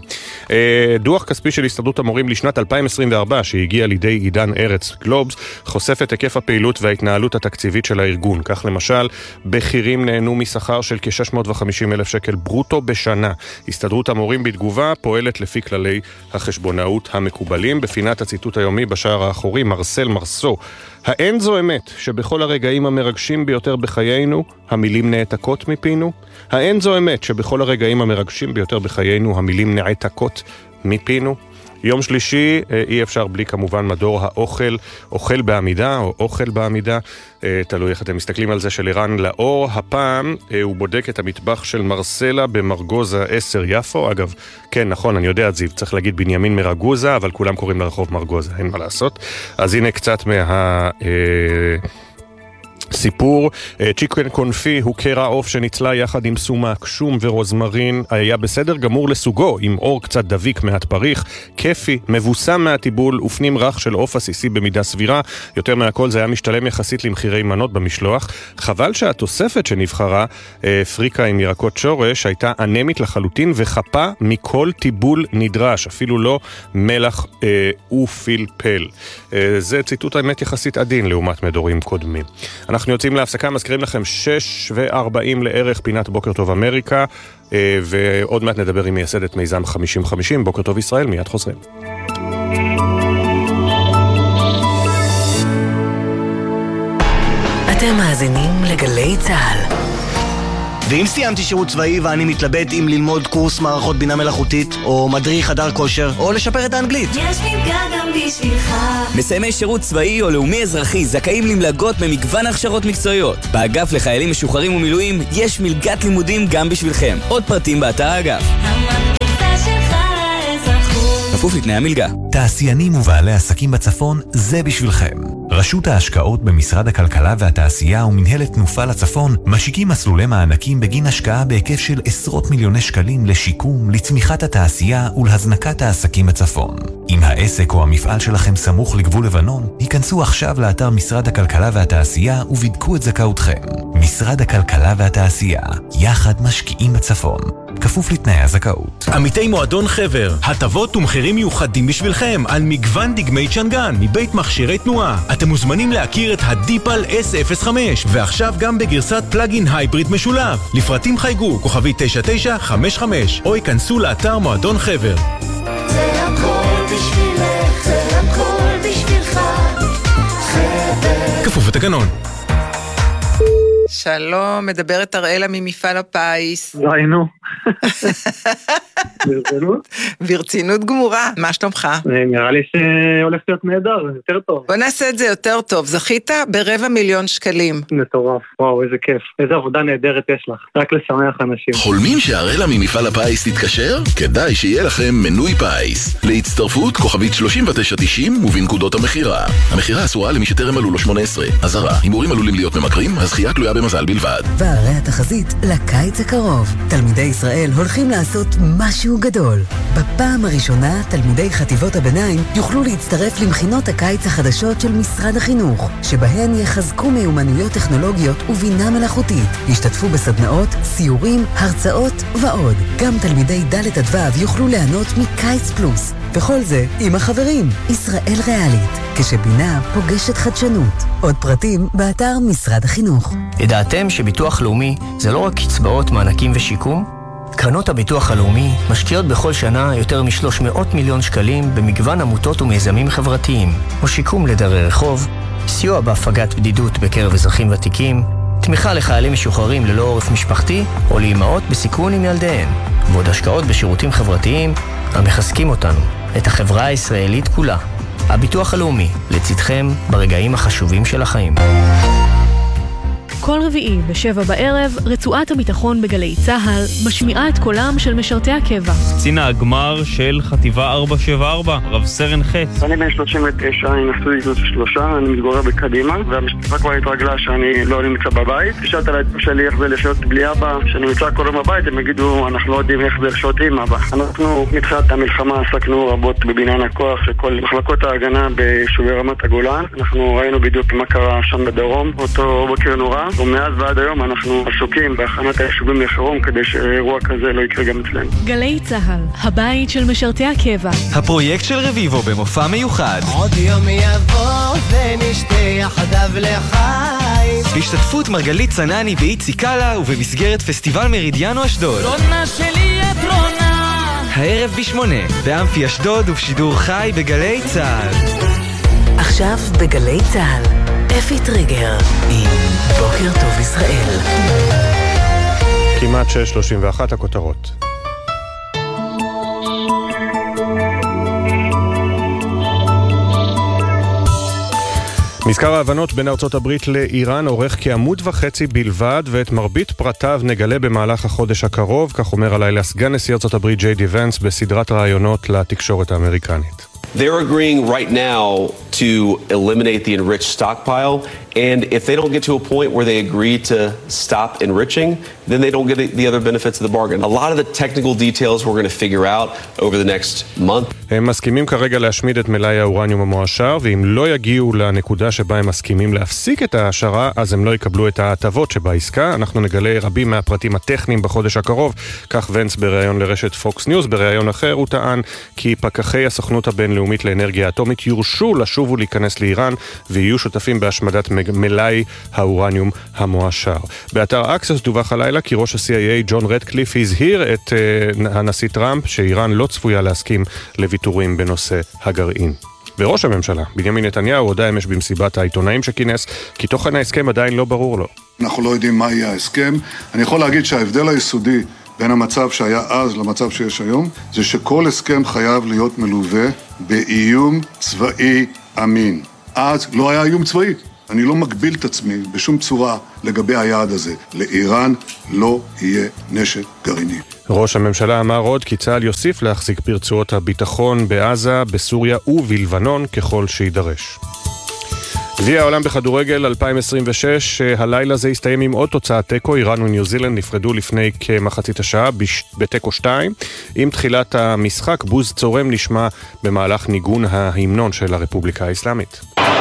דוח כספי של הסתדרות המורים לשנת 2024, שהגיע לידי עידן ארץ גלובס, חושף את היקף הפעילות וההתנהלות התקציבית של הארגון. כך למשל, בכירים נהנו משכר של כ-650,000 שקל ברוטו בשנה. הסתדרות המורים בתגובה פועלת לפי כללי החשבונאות המקובלים. בפינת הציטוט היומי בשער האחורי, מרסל מרסו. האין זו אמת שבכל הרגעים המרגשים ביותר בחיינו המילים נעתקות מפינו? האין זו אמת שבכל הרגעים המרגשים ביותר בחיינו המילים נעתקות מפינו? יום שלישי אי אפשר בלי כמובן מדור האוכל, אוכל בעמידה או אוכל בעמידה, תלוי איך אתם מסתכלים על זה, של ערן לאור. הפעם הוא בודק את המטבח של מרסלה במרגוזה 10 יפו. אגב, כן, נכון, אני יודע, זיו, צריך להגיד בנימין מרגוזה, אבל כולם קוראים לרחוב מרגוזה, אין מה לעשות. אז הנה קצת סיפור, צ'יקן קונפי הוא קרע עוף שניצלה יחד עם סומק, שום ורוזמרין, היה בסדר גמור לסוגו, עם אור קצת דביק מעט פריך, כיפי, מבוסם מהטיבול ופנים רך של עוף עסיסי במידה סבירה, יותר מהכל זה היה משתלם יחסית למחירי מנות במשלוח. חבל שהתוספת שנבחרה, פריקה עם ירקות שורש, הייתה אנמית לחלוטין וחפה מכל טיבול נדרש, אפילו לא מלח ופלפל. זה ציטוט האמת יחסית עדין לעומת מדורים קודמים. אנחנו יוצאים להפסקה, מזכירים לכם 6:40 לערך פינת בוקר טוב אמריקה, ועוד מעט נדבר עם מייסדת מיזם 50-50, בוקר טוב ישראל, מיד חוזרים. אתם מאזינים לגלי צהל. ואם סיימתי שירות צבאי ואני מתלבט אם ללמוד קורס מערכות בינה מלאכותית, או מדריך חדר כושר, או לשפר את האנגלית. יש מלגה גם בשבילך. מסיימי שירות צבאי או לאומי אזרחי זכאים למלגות במגוון הכשרות מקצועיות. באגף לחיילים משוחררים ומילואים יש מלגת לימודים גם בשבילכם. עוד פרטים באתר האגף. המלגה שלך לאזרחות. כפוף לתנאי המלגה. תעשיינים ובעלי עסקים בצפון, זה בשבילכם. רשות ההשקעות במשרד הכלכלה והתעשייה ומנהלת תנופה לצפון משיקים מסלולי מענקים בגין השקעה בהיקף של עשרות מיליוני שקלים לשיקום, לצמיחת התעשייה ולהזנקת העסקים בצפון. אם העסק או המפעל שלכם סמוך לגבול לבנון, היכנסו עכשיו לאתר משרד הכלכלה והתעשייה ובדקו את זכאותכם. משרד הכלכלה והתעשייה, יחד משקיעים בצפון. כפוף לתנאי הזכאות. עמיתי מועדון חבר, הטבות ומחירים מיוחדים בשבילכם על מגוון דגמי צ'נגן מבית מכשירי תנועה. אתם מוזמנים להכיר את הדיפל S05 ועכשיו גם בגרסת פלאגין הייבריד משולב. לפרטים חייגו כוכבי 9955 או ייכנסו לאתר מועדון חבר. זה הכל בשבילך, זה הכל בשבילך, חבר. כפוף לתקנון. שלום, מדברת אראלה ממפעל הפיס. ראינו. ברצינות? ברצינות גמורה, מה שלומך? נראה לי שהולך להיות נהדר, יותר טוב. בוא נעשה את זה יותר טוב, זכית ב250,000 שקלים. מטורף, וואו, איזה כיף. איזה עבודה נהדרת יש לך, רק לשמח אנשים. חולמים שהאראלה ממפעל הפיס תתקשר? כדאי שיהיה לכם מנוי פיס. להצטרפות כוכבית 3990 ובנקודות המחירה. המחירה אסורה למי שטרם מלאו לו 18. אזהרה, הימורים עלולים להיות ממכרים, הזכייה תלויה במזל בלבד. והרי התחזית לקיץ הקרוב. תלמידי ישראל הולכים לעשות משהו גדול. בפעם הראשונה, תלמידי חטיבות הביניים יוכלו להצטרף למכינות הקיץ החדשות של משרד החינוך, שבהן יחזקו מיומנויות טכנולוגיות ובינה מלאכותית. ישתתפו בסדנאות, סיורים, הרצאות ועוד. גם תלמידי ד' עד ו' יוכלו ליהנות מקיץ פלוס. וכל זה עם החברים. ישראל ריאלית, כשבינה פוגשת חדשנות. עוד פרטים באתר משרד החינוך. ידעתם שביטוח לאומי זה לא רק קצבאות, מענקים ושיקום? קרנות הביטוח הלאומי משקיעות בכל שנה יותר מ300 מיליון שקלים במגוון עמותות ומיזמים חברתיים, או שיקום לדרי רחוב, סיוע בהפגת בדידות בקרב אזרחים ותיקים, תמיכה לחיילים משוחררים ללא עורף משפחתי, או לאימהות בסיכון עם ילדיהן, ועוד השקעות בשירותים חברתיים המחזקים אותנו, את החברה הישראלית כולה. הביטוח הלאומי, לצדכם ברגעים החשובים של החיים. כל רביעי ב7 בערב, רצועת הביטחון בגלי צהל משמיעה את קולם של משרתי הקבע. קצין הגמר של חטיבה 474, רב סרן חץ. אני בן 39, אני נשוי עם 3, אני מתגורר בקדימה, והמשפחה כבר התרגלה שאני לא נמצא בבית. שאלת על העצמם שלי איך זה לחיות בלי אבא, שאני נמצא כל יום בבית, הם יגידו, אנחנו לא יודעים איך זה לחיות עם אבא. אנחנו מתחילת המלחמה עסקנו רבות בבניין הכוח של כל מחלקות ההגנה ביישובי רמת הגולן. אנחנו ראינו בדיוק מה קרה שם בדרום, אותו בוקר נורא. ומאז ועד היום אנחנו עסוקים בהכנת היישובים לחירום כדי שאירוע כזה לא יקרה גם אצלנו. גלי צהל, הבית של משרתי הקבע. הפרויקט של רביבו במופע מיוחד. עוד יום יבוא ונשתה יחדיו לחיים. בהשתתפות מרגלית צנני ואיצי קאלה ובמסגרת פסטיבל מרידיאנו אשדוד. רונה שלי את רונה. הערב ב8 באמפי אשדוד ובשידור חי בגלי צהל. עכשיו בגלי צהל. אפי טריגר עם בוקר טוב ישראל. כמעט 6:31 הכותרות. מזכר ההבנות בין ארצות הברית לאיראן עורך כעמוד וחצי בלבד, ואת מרבית פרטיו נגלה במהלך החודש הקרוב, כך אומר הלילה סגן נשיא ארצות הברית ג'יי די ונס בסדרת ראיונות לתקשורת האמריקנית. They're agreeing right now to eliminate the enriched stockpile, and if they don't get to a point where they agree to stop enriching, then they don't get the other benefits of the bargain. A lot of the technical details we're going to figure out over the next month. הם מסכימים כרגע להשמיד את מלאי האורניום המועשר, ואם לא יגיעו לנקודה שבה הם מסכימים להפסיק את ההעשרה, אז הם לא יקבלו את ההטבות שבעסקה. אנחנו נגלה רבים מהפרטים הטכניים בחודש הקרוב, כך ונס בראיון לרשת פוקס ניוז. בראיון אחר הוא טען כי פקחי הסוכנות הבינלאומית לאנרגיה אטומית יורשו לשוב ולהיכנס לאיראן, ויהיו שותפים בהשמדת מלאי האורניום המועשר. באתר אקסס דווח הלילה כי ראש ה-CIA ג'ון רדקליף הזהיר את הנשיא טראמפ שאיראן לא צפויה להסכים לוויתורים בנושא הגרעין. וראש הממשלה, בנימין נתניהו, הודע אמש במסיבת העיתונאים שכינס, כי תוכן ההסכם עדיין לא ברור לו. אנחנו לא יודעים מה יהיה ההסכם. אני יכול להגיד שההבדל היסודי בין המצב שהיה אז למצב שיש היום, זה שכל הסכם חייב להיות מלווה באיום צבאי אמין. אז לא היה איום צבאי. אני לא מגביל את עצמי בשום צורה לגבי היעד הזה. לאיראן לא יהיה נשק גרעיני. ראש הממשלה אמר עוד כי צה"ל יוסיף להחזיק ברצועות הביטחון בעזה, בסוריה ובלבנון ככל שידרש. גביע העולם בכדורגל 2026, הלילה זה הסתיים עם עוד תוצאת תיקו. איראן וניו זילנד נפרדו לפני כמחצית השעה בתיקו 2. עם תחילת המשחק בוז צורם נשמע במהלך ניגון ההמנון של הרפובליקה האסלאמית.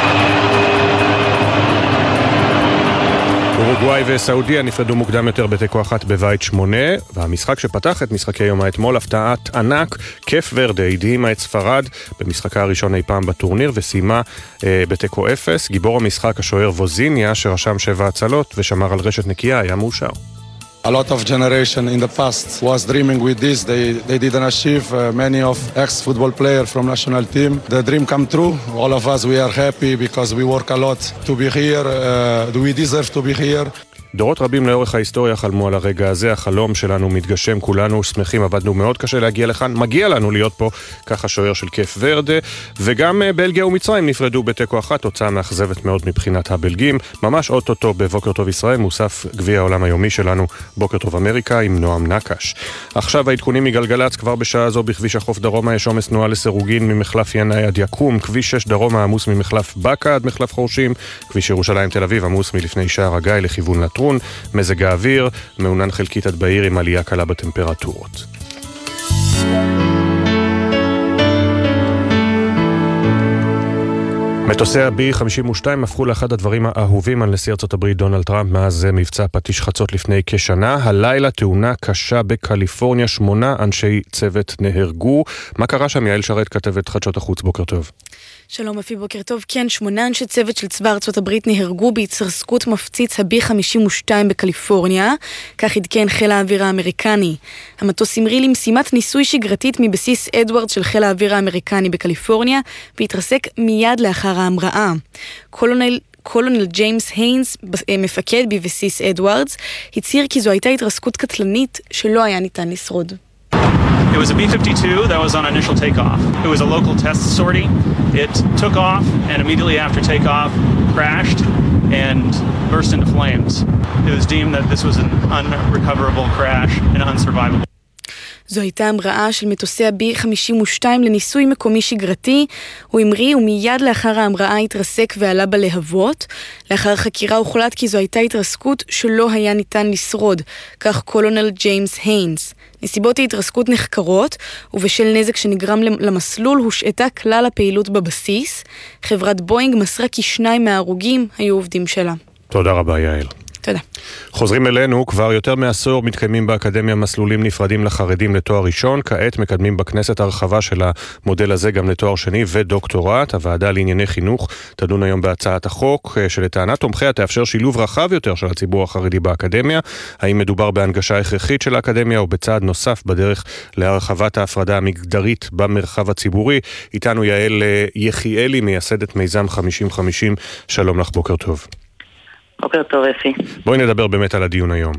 אורוגוואי וסעודיה נפרדו מוקדם יותר בתיקו 1 בבית 8, והמשחק שפתח את משחקי יום האתמול, הפתעת ענק, קף ורדה הדהימה את ספרד במשחקה הראשון אי פעם בטורניר וסיימה בתיקו 0. גיבור המשחק השוער ווזיניה שרשם 7 הצלות ושמר על רשת נקייה היה מאושר. A lot of generation in the past was dreaming with this. They didn't achieve. Many of ex-football players from national team. The dream come true. All of us, we are happy because we work a lot to be here. We deserve to be here. דורות רבים לאורך ההיסטוריה חלמו על הרגע הזה, החלום שלנו מתגשם, כולנו שמחים, עבדנו מאוד קשה להגיע לכאן, מגיע לנו להיות פה, ככה שוער של קף ורדה, וגם בלגיה ומצרים נפרדו בתיקו 1, תוצאה מאכזבת מאוד מבחינת הבלגים, ממש אוטוטו בבוקר טוב ישראל, מוסף גביע העולם היומי שלנו, בוקר טוב אמריקה עם נועם נקש. עכשיו העדכונים מגלגלץ, כבר בשעה זו בכביש החוף דרומה יש עומס תנועה לסירוגין ממחלף ינאי עד יקום, כביש 6 דרומה עמוס ממחלף בקה עד מחלף חורשים, כביש ירושלים תל אביב עמוס מלפני שער הגיא לכיוון לטרון, מזג האוויר מעונן חלקית עד בעיר עם עלייה קלה בטמפרטורות. מטוסי ה-B-52 הפכו לאחד הדברים האהובים על נשיא ארצות הברית דונלד טראמפ מאז מבצע פטיש חצות לפני כשנה. הלילה תאונה קשה בקליפורניה, 8 אנשי צוות נהרגו. מה קרה שם? יעל שרת, כתבת חדשות החוץ, בוקר טוב. שלום אפי, בוקר טוב. כן, 8 אנשי צוות של צבא ארצות הברית נהרגו בהתרסקות מפציץ ה-B-52 בקליפורניה, כך עדכן חיל האוויר האמריקני. המטוס המריא למשימת ניסוי שגרתית מבסיס אדוארד של חיל האוויר האמריקני בקליפורניה, והתרסק מיד לאחר ההמראה. קולונל ג'יימס היינס, מפקד בבסיס אדוארדס, הצהיר כי זו הייתה התרסקות קטלנית שלא היה ניתן לשרוד. It was a B-52 that was on initial takeoff. It was a local test sortie. It took off and immediately after takeoff crashed and burst into flames. It was deemed that this was an unrecoverable crash and unsurvivable. זו הייתה המראה של מטוסי ה-B-52 לניסוי מקומי שגרתי. הוא המריא ומיד לאחר ההמראה התרסק ועלה בלהבות. לאחר חקירה הוחלט כי זו הייתה התרסקות שלא היה ניתן לשרוד, כך קולונל ג'יימס היינס. נסיבות ההתרסקות נחקרות, ובשל נזק שנגרם למסלול הושעתה כלל הפעילות בבסיס. חברת בוינג מסרה כי 2 מההרוגים היו עובדים שלה. תודה רבה יעל. תודה. חוזרים אלינו, כבר יותר מעשור מתקיימים באקדמיה מסלולים נפרדים לחרדים לתואר ראשון, כעת מקדמים בכנסת הרחבה של המודל הזה גם לתואר שני ודוקטורט. הוועדה לענייני חינוך תדון היום בהצעת החוק שלטענת תומכיה תאפשר שילוב רחב יותר של הציבור החרדי באקדמיה. האם מדובר בהנגשה הכרחית של האקדמיה או בצעד נוסף בדרך להרחבת ההפרדה המגדרית במרחב הציבורי? איתנו יעל יחיאלי, מייסדת מיזם 50-50. שלום לך, בוקר טוב. בוקר טוב אפי. בואי נדבר באמת על הדיון היום.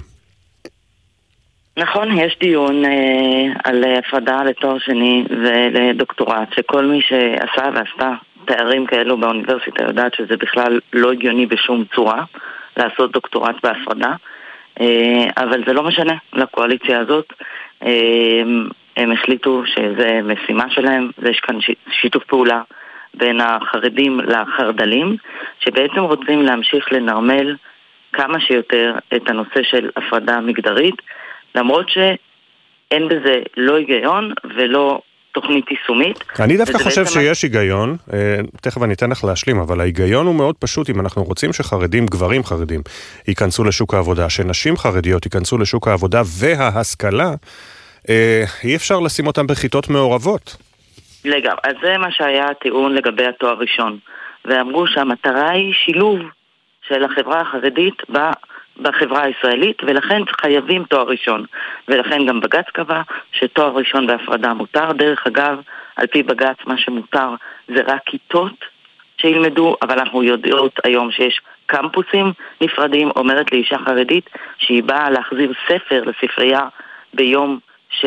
נכון, יש דיון על הפרדה לתואר שני ולדוקטורט, שכל מי שעשה ועשתה תארים כאלו באוניברסיטה יודעת שזה בכלל לא הגיוני בשום צורה לעשות דוקטורט בהפרדה, אבל זה לא משנה לקואליציה הזאת. הם החליטו שזה משימה שלהם, ויש כאן שיתוף פעולה בין החרדים לחרדלים, שבעצם רוצים להמשיך לנרמל כמה שיותר את הנושא של הפרדה מגדרית, למרות שאין בזה לא היגיון ולא תוכנית יישומית. אני דווקא חושב שיש היגיון, תכף אני אתן לך להשלים, אבל ההיגיון הוא מאוד פשוט. אם אנחנו רוצים שחרדים, גברים חרדים, ייכנסו לשוק העבודה, שנשים חרדיות ייכנסו לשוק העבודה וההשכלה, אי אפשר לשים אותם בכיתות מעורבות. לגמרי, אז זה מה שהיה הטיעון לגבי התואר ראשון. ואמרו שהמטרה היא שילוב של החברה החרדית בחברה הישראלית, ולכן חייבים תואר ראשון. ולכן גם בג"ץ קבע שתואר ראשון בהפרדה מותר. דרך אגב, על פי בג"ץ מה שמותר זה רק כיתות שילמדו, אבל אנחנו יודעות היום שיש קמפוסים נפרדים. אומרת לאישה חרדית שהיא באה להחזיר ספר לספרייה ביום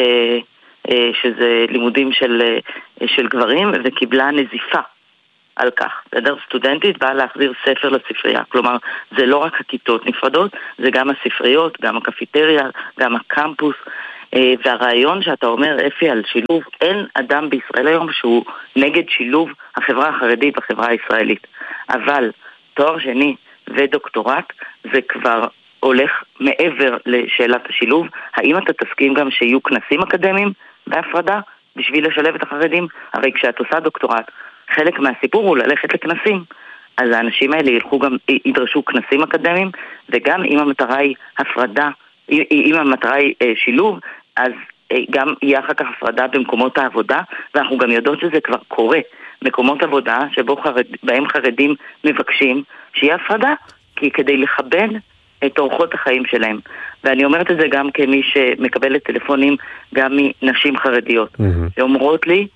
שזה לימודים של גברים, וקיבלה נזיפה על כך. סטודנטית באה להחזיר ספר לספרייה. כלומר, זה לא רק הכיתות נפרדות, זה גם הספריות, גם הקפיטריה, גם הקמפוס. והרעיון שאתה אומר, אפי, על שילוב, אין אדם בישראל היום שהוא נגד שילוב החברה החרדית בחברה הישראלית. אבל תואר שני ודוקטורט זה כבר הולך מעבר לשאלת השילוב. האם אתה תסכים גם שיהיו כנסים אקדמיים בהפרדה בשביל לשלב את החרדים? הרי כשאת עושה דוקטורט, חלק מהסיפור הוא ללכת לכנסים. אז האנשים האלה ידרשו כנסים אקדמיים, וגם אם המטרה היא הפרדה, אם המטרה היא שילוב, אז גם יהיה אחר כך הפרדה במקומות העבודה, ואנחנו גם יודעות שזה כבר קורה. מקומות עבודה בהם חרדים מבקשים שיהיה הפרדה, כי כדי לכבד את אורחות החיים שלהם. ואני אומרת את זה גם כמי שמקבלת טלפונים גם מנשים חרדיות. שאומרות לי,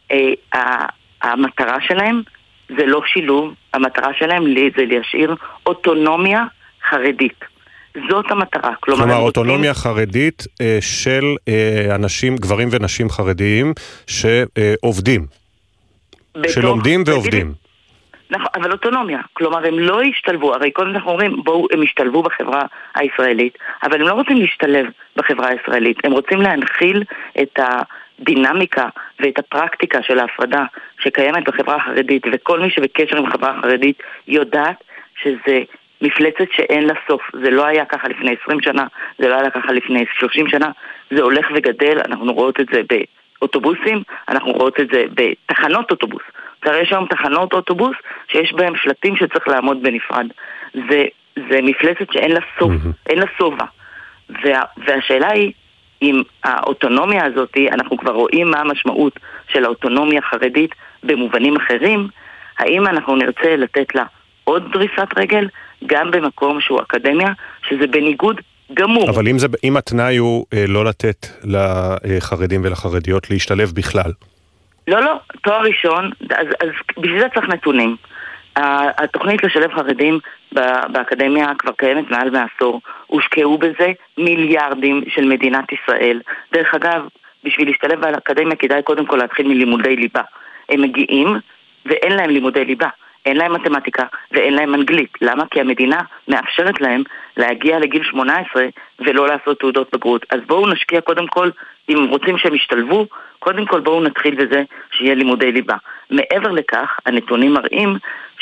המטרה שלהם זה לא שילוב, המטרה שלהם זה להשאיר אוטונומיה חרדית. זאת המטרה. כלומר, אוטונומיה חרדית של אנשים, גברים ונשים חרדיים שעובדים. שלומדים ועובדים. נכון, אבל אוטונומיה. כלומר, הם לא ישתלבו. הרי קודם אנחנו אומרים, בואו, הם ישתלבו בחברה הישראלית, אבל הם לא רוצים להשתלב בחברה הישראלית. הם רוצים להנחיל את הדינמיקה ואת הפרקטיקה של ההפרדה שקיימת בחברה החרדית, וכל מי שבקשר עם חברה החרדית יודעת שזה מפלצת שאין לה סוף. זה לא היה ככה לפני 20 שנה, זה לא היה ככה לפני 30 שנה, זה הולך וגדל. אנחנו רואות את זה באוטובוסים, אנחנו רואות את זה בתחנות אוטובוס. יש היום תחנות אוטובוס שיש בהם שלטים שצריך לעמוד בנפרד. זה מפלצת שאין לה סוף, אין לה סובה. והשאלה היא, עם האוטונומיה הזאת, אנחנו כבר רואים מה המשמעות של האוטונומיה החרדית במובנים אחרים, האם אנחנו נרצה לתת לה עוד דריסת רגל, גם במקום שהוא אקדמיה, שזה בניגוד גמור. אבל אם התנאי הוא לא לתת לחרדים ולחרדיות להשתלב בכלל. לא, תואר ראשון, אז בשביל זה צריך נתונים. התוכנית לשלב חרדים באקדמיה כבר קיימת מעל מעשור, הושקעו בזה מיליארדים של מדינת ישראל. דרך אגב, בשביל להשתלב באקדמיה כדאי קודם כל להתחיל מלימודי ליבה. הם מגיעים ואין להם לימודי ליבה, אין להם מתמטיקה ואין להם אנגלית. למה? כי המדינה מאפשרת להם להגיע לגיל 18 ולא לעשות תעודות בגרות. אז בואו נשקיע קודם כל, אם רוצים שהם ישתלבו, קודם כל בואו נתחיל בזה שיהיה לימודי ליבה. מעבר לכך, הנתונים מראים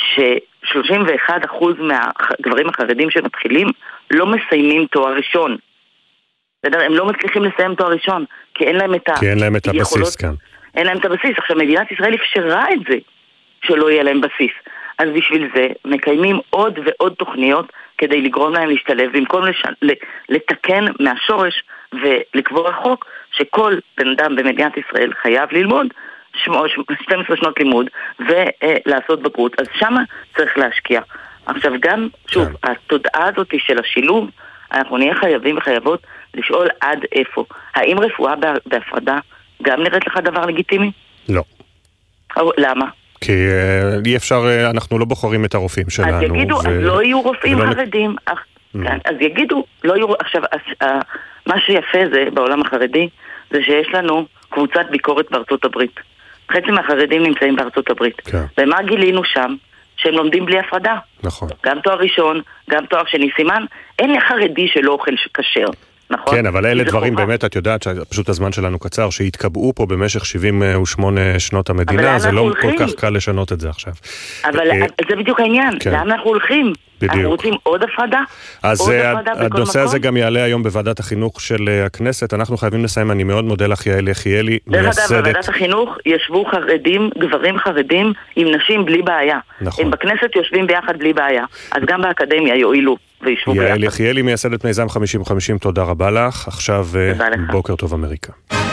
ש31% מהגברים החרדים שמתחילים לא מסיימים תואר ראשון. הם לא מצליחים לסיים תואר ראשון, כי אין להם את הבסיס כאן. אין להם את הבסיס. עכשיו, מדינת ישראל אפשרה את זה, שלא יהיה להם בסיס. אז בשביל זה מקיימים עוד ועוד תוכניות כדי לגרום להם להשתלב, במקום לתקן מהשורש ולקבוע חוק שכל בן אדם במדינת ישראל חייב ללמוד 12 שנות לימוד ולעשות בגרות. אז שמה צריך להשקיע. עכשיו גם, שוב, התודעה הזאת של השילוב, אנחנו נהיה חייבים וחייבות לשאול עד איפה. האם רפואה בהפרדה גם נראית לך דבר לגיטימי? לא. למה? כי אי אפשר, אנחנו לא בוחרים את הרופאים שלנו. אז יגידו, אז לא יהיו רופאים חרדים. אז יגידו, לא יהיו... עכשיו, מה שיפה זה, בעולם החרדי, זה שיש לנו קבוצת ביקורת בארצות הברית. חצי מהחרדים נמצאים בארצות הברית. ומה גילינו שם? שהם לומדים בלי הפרדה. נכון. גם תואר ראשון, גם תואר שני. סימן, אין חרדי שלא אוכל כשר. נכון? כן, אבל אלה דברים באמת, את יודעת שפשוט הזמן שלנו קצר, שהתקבעו פה במשך 78 שנות המדינה, זה לא כל כך קל לשנות את זה עכשיו. אבל זה בדיוק העניין, לאן אנחנו הולכים? אנחנו רוצים עוד הפרדה? אז הנושא הזה גם יעלה היום בוועדת החינוך של הכנסת, אנחנו חייבים לסיים, אני מאוד מודה לך יעל יחיאלי, מייסדת. בוועדת החינוך ישבו חרדים, גברים חרדים, עם נשים בלי בעיה. הם בכנסת יושבים ביחד בלי בעיה, אז גם באקדמיה יועילו וישבו ביחד. יעל יחיאלי, מייסדת מיזם 50-50, תודה רבה לך, עכשיו בוקר טוב אמריקה.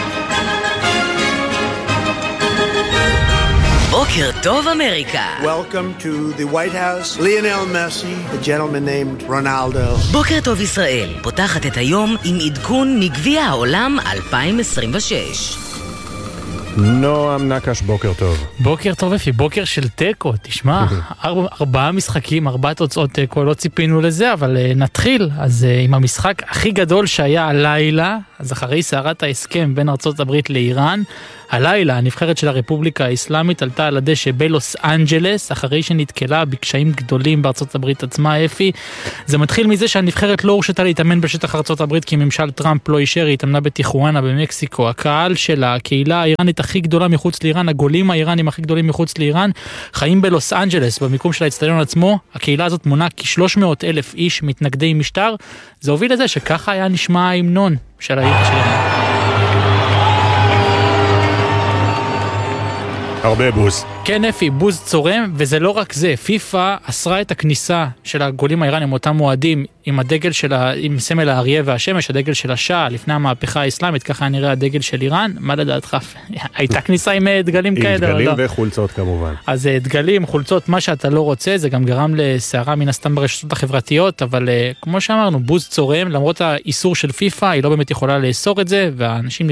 בוקר טוב אמריקה. Welcome to the White House. Lionel Messi, a gentleman named Ronaldo. בוקר טוב ישראל, פותחת את היום עם עדכון מגביע העולם 2026. נועם נקש, בוקר טוב. בוקר טוב אפי, בוקר של טקו, תשמע, 4 משחקים, 4 תוצאות טקו, לא ציפינו לזה, אבל נתחיל. אז עם המשחק הכי גדול שהיה הלילה, אז אחרי סערת ההסכם בין ארצות הברית לאיראן, הלילה הנבחרת של הרפובליקה האסלאמית עלתה על הדשא בלוס אנג'לס, אחרי שנתקלה בקשיים גדולים בארצות הברית עצמה, אפי. זה מתחיל מזה שהנבחרת לא הורשתה להתאמן בשטח ארצות הברית, כי ממשל טראמפ לא אישר, היא התאמנה בטיחואנה במקסיקו. הקהל של הקהילה האיראנית הכי גדולה מחוץ לאיראן, הגולים האיראנים הכי גדולים מחוץ לאיראן, חיים בלוס אנג'לס, במיקום של האצטדיון עצמו. הקהילה הזאת מונה כ-300,000 איש מתנגדי משטר. זה הוביל לזה שככה היה נשמע ההמנון של העיר שלנו. הרבה בוז. כן אפי, בוז צורם, וזה לא רק זה, פיפה אסרה את הכניסה של הגולים האיראנים, אותם מועדים, עם הדגל עם סמל האריה והשמש, הדגל של השעה, לפני המהפכה האסלאמית, ככה נראה הדגל של איראן. מה לדעתך? הייתה כניסה עם דגלים כאלה? עם דגלים וחולצות כמובן. אז דגלים, חולצות, מה שאתה לא רוצה, זה גם גרם לסערה מן הסתם ברשתות החברתיות, אבל כמו שאמרנו, בוז צורם, למרות האיסור של פיפה, היא לא באמת יכולה לאסור את זה, והאנשים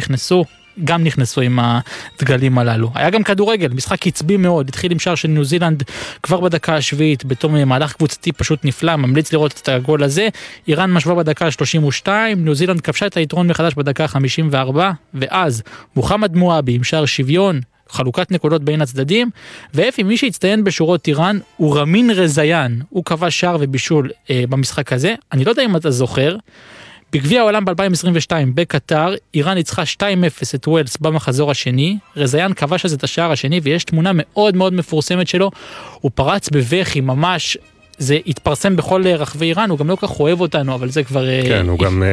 נכנסו עם הדגלים הללו. היה גם כדורגל, משחק קצבי מאוד, התחיל עם שער של ניו זילנד כבר בדקה השביעית, בתום מהלך קבוצתי פשוט נפלא, ממליץ לראות את הגול הזה. איראן משווה בדקה 32, ניו זילנד כבשה את היתרון מחדש בדקה 54, ואז מוחמד מואבי עם שער שוויון, חלוקת נקודות בין הצדדים, ואפי, מי שהצטיין בשורות איראן הוא רמין רזיין, הוא כבש שער ובישול במשחק הזה. אני לא יודע אם אתה זוכר, בגביע העולם ב-2022 בקטר, איראן ניצחה 2-0 את ווילס במחזור השני, רזיין כבש אז את השער השני, ויש תמונה מאוד מאוד מפורסמת שלו, הוא פרץ בבכי ממש, זה התפרסם בכל רחבי איראן, הוא גם לא כך אוהב אותנו, אבל זה כבר... כן, הוא גם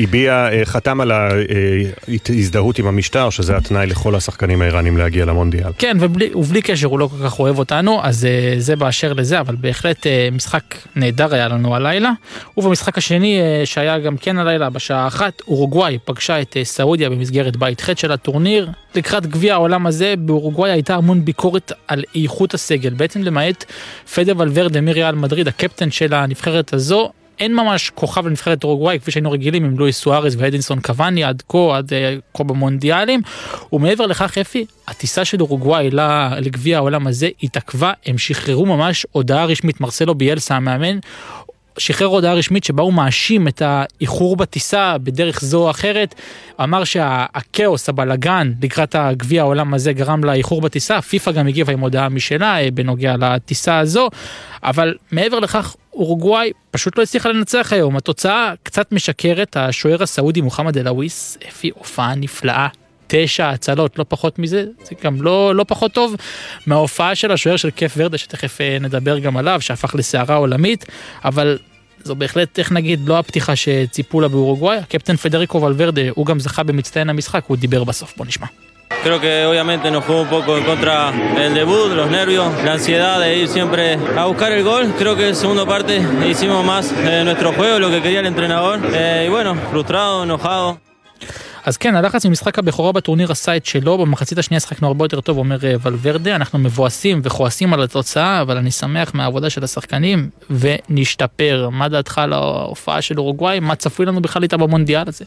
חתם על ההזדהות עם המשטר, שזה התנאי לכל השחקנים האיראנים להגיע למונדיאל. כן, ובלי קשר הוא לא כל כך אוהב אותנו, אז זה באשר לזה, אבל בהחלט משחק נהדר היה לנו הלילה. ובמשחק השני, שהיה גם כן הלילה, בשעה 1, אורוגוואי פגשה את סעודיה במסגרת בית ח' של הטורניר. לקראת גביע העולם הזה, באורוגוואי הייתה המון ביקורת על איכות הסגל, בעצם למעט פדה ולוורדה מריאל מדריד, הקפטן של הנבחרת הזו, אין ממש כוכב לנבחרת אורוגוואי, כפי שהיינו רגילים עם לואיס סוארז ואדינסון קוואני עד כה במונדיאלים, ומעבר לכך אפי, הטיסה של אורוגוואי לגביע העולם הזה התעכבה, הם שחררו ממש הודעה רשמית, מרסלו ביאלסה המאמן, שחרר הודעה רשמית שבה הוא מאשים את האיחור בטיסה בדרך זו או אחרת, אמר שהכאוס, הבלגן לקראת הגביע העולם הזה גרם לאיחור בטיסה, פיפה גם הגיבה עם הודעה משלה בנוגע לטיסה הזו, אבל מעבר לכך אורוגוואי פשוט לא הצליחה לנצח היום, התוצאה קצת משקרת, השוער הסעודי מוחמד אלאוויס, הפי הופעה נפלאה, 9 הצלות, לא פחות מזה, זה גם לא פחות טוב מההופעה של השוער של קייפ ורדה, שתכף נדבר גם עליו, שהפך לסערה עולמית, אבל זו בהחלט, איך נגיד, לא הפתיחה שציפו לה באורוגוואי, הקפטן פדריקו ולוורדה, הוא גם זכה במצטיין המשחק, הוא דיבר בסוף, בוא נשמע. Creo que obviamente nos jugó un poco en contra el debut, los nervios, la ansiedad de ir siempre a buscar el gol. Creo que en segunda parte hicimos más nuestro juego, lo que quería el entrenador. Y bueno, frustrado, enojado. אז כן, הלחץ ממשחק הבכורה בטורניר עשה את שלו, במחצית השנייה שחקנו הרבה יותר טוב, אומר ולוורדה, אנחנו מבואסים וכועסים על התוצאה, אבל אני שמח מהעבודה של השחקנים, ונשתפר. מה דעתך על ההופעה של אורוגוואי? מה צפוי לנו בכלל איתה במונדיאל הזה?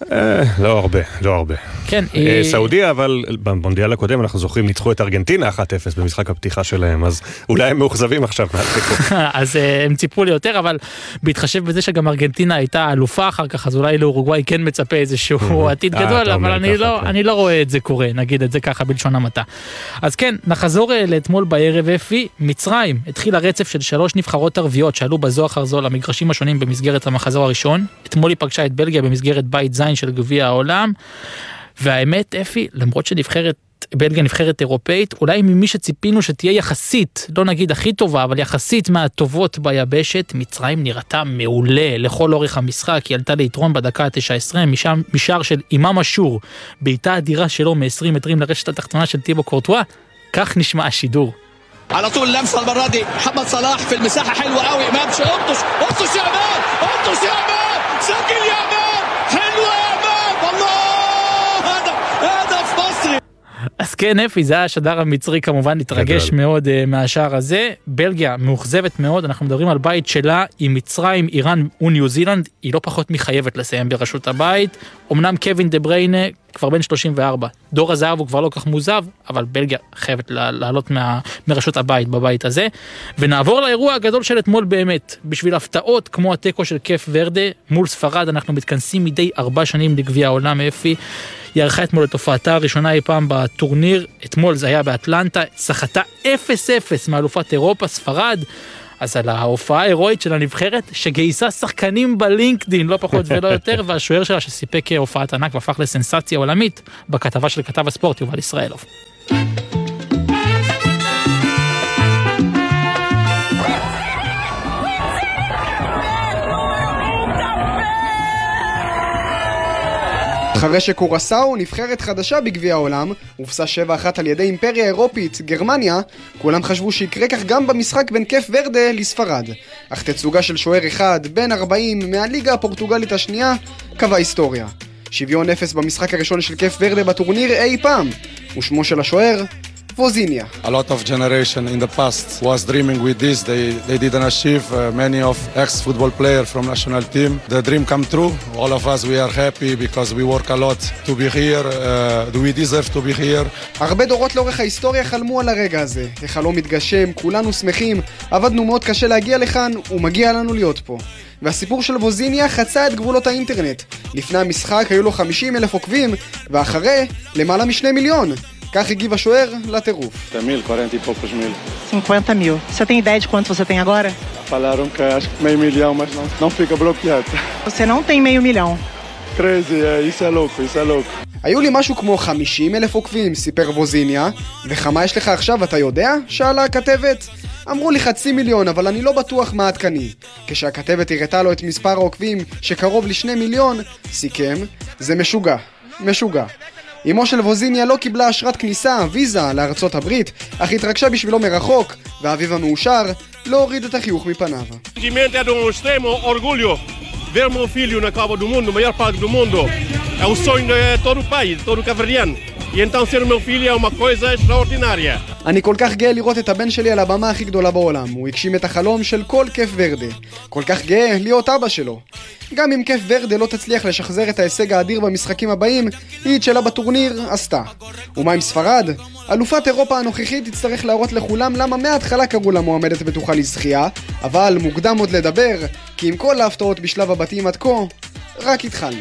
לא הרבה. כן. סעודיה, אבל במונדיאל הקודם אנחנו זוכרים, ניצחו את ארגנטינה 1-0 במשחק הפתיחה שלהם, אז אולי הם מאוכזבים עכשיו מהתיקו. אז הם ציפו לי יותר, אבל בהתחשב בזה שגם ארגנטינה הייתה אלופה אחר כך, אז אולי לאורוגוואי כן מצפה איזשהו עתיד גדול. יכול, אבל אני לא רואה את זה קורה, נגיד את זה ככה בלשון המעטה. אז כן, נחזור לאתמול בערב אפי, מצרים התחיל הרצף של 3 נבחרות ערביות שעלו בזו אחר זו למגרשים השונים במסגרת המחזור הראשון. אתמול היא פגשה את בלגיה במסגרת בית זין של גביע העולם, והאמת אפי, למרות בלגיה נבחרת אירופאית, אולי ממי שציפינו שתהיה יחסית, לא נגיד הכי טובה, אבל יחסית מהטובות ביבשת, מצרים נראתה מעולה לכל אורך המשחק, היא עלתה ליתרון בדקה ה-19, משער של אימאם אשור, בעיטה אדירה שלו מ-20 מטרים לרשת התחתונה של טיבו קורטואה, כך נשמע השידור. على طول لمسه المره دي محمد صلاح في المساحه حلوه قوي امام قطش يا امان سجل يا امان حلوه يا امان والله هدف مصري. אז כן אפי, זה השדר המצרי כמובן התרגש מאוד מהשער הזה. בלגיה מאוכזבת מאוד, אנחנו מדברים על בית שלה עם מצרים, איראן וניו זילנד, היא לא פחות מחייבת לסיים בראשות הבית. אמנם קווין דה בריינה כבר בן 34, דור הזהב הוא כבר לא כך מוזב, אבל בלגיה חייבת לעלות מראשות הבית בבית הזה. ונעבור לאירוע הגדול של אתמול באמת, בשביל הפתעות כמו התיקו של קף ורדה מול ספרד. אנחנו מתכנסים מדי 4 שנים לגביע העולם אפי, היא ערכה אתמול את הופעתה הראשונה אי פעם בטורניר, אתמול זה היה באטלנטה, שחתה 0-0 מאלופת אירופה ספרד. אז על ההופעה ההירואית של הנבחרת שגייסה שחקנים בלינקדין, לא פחות ולא יותר, והשוער שלה שסיפק הופעת ענק והפך לסנסציה עולמית, בכתבה של כתב הספורט יובל ישראלוב. אחרי שקורסאו, נבחרת חדשה בגביע העולם, הופסה 7-1 על ידי אימפריה אירופית, גרמניה, כולם חשבו שיקרה כך גם במשחק בין קף ורדה לספרד. אך תצוגה של שוער אחד, בין 40 מהליגה הפורטוגלית השנייה, קבע היסטוריה. שוויון 0 במשחק הראשון של קף ורדה בטורניר אי פעם, ושמו של השוער, ווזיניה. A lot of generation in the past was dreaming with this. They didn't achieve. Many of ex-football players from national team. The dream come true. All of us, we are happy because we work a lot to be here. We deserve to be here. הרבה דורות לאורך ההיסטוריה חלמו על הרגע הזה. החלום מתגשם, כולנו שמחים. עבדנו מאוד קשה להגיע לכאן, ומגיע לנו להיות פה. והסיפור של ווזיניה חצה את גבולות האינטרנט. לפני המשחק היו לו 50,000 עוקבים, ואחרי למעלה מ2 מיליון. כך הגיב השוער לטירוף. 40 poucos mil. 50.000. Você tem ideia de quanto você tem agora? Falaram que acho que meio milhão, mas não fica bloqueado. Você não tem meio milhão. 13, isso é louco, isso é louco. היו לי משהו כמו 50,000 עוקבים, סיפר ווזיניה. וכמה יש לך עכשיו, אתה יודע? שאלה הכתבת. אמרו לי 500,000, אבל אני לא בטוח מה עדכני. כשהכתבת הראתה לו את מספר העוקבים שקרוב ל2 מיליון, סיכם, זה משוגע. אמו של ווזיניה לא קיבלה אשרת כניסה, ויזה, לארצות הברית, אך התרגשה בשבילו מרחוק, והאביב המאושר לא הוריד את החיוך מפניו. É de um extremo orgulho ver meu filho na Copa do Mundo, o maior palco do mundo. É o sonho de todo o país, todo o cabo-verdiano. E então ser meu filho é uma coisa extraordinária. אני כל כך גאה לראות את הבן שלי על הבמה הכי גדולה בעולם. הוא הגשים את החלום של כל קף ורדה. כל כך גאה להיות אבא שלו. גם אם קף ורדה לא תצליח לשחזר את ההישג האדיר במשחקים הבאים, היא את שלה בטורניר עשתה. ומה עם ספרד? אלופת אירופה הנוכחית תצטרך להראות לכולם למה מההתחלה קראו לה מועמדת בטוחה לזכייה, אבל מוקדם עוד לדבר, כי עם כל ההפתעות בשלב הבתים עד כה, רק התחלנו.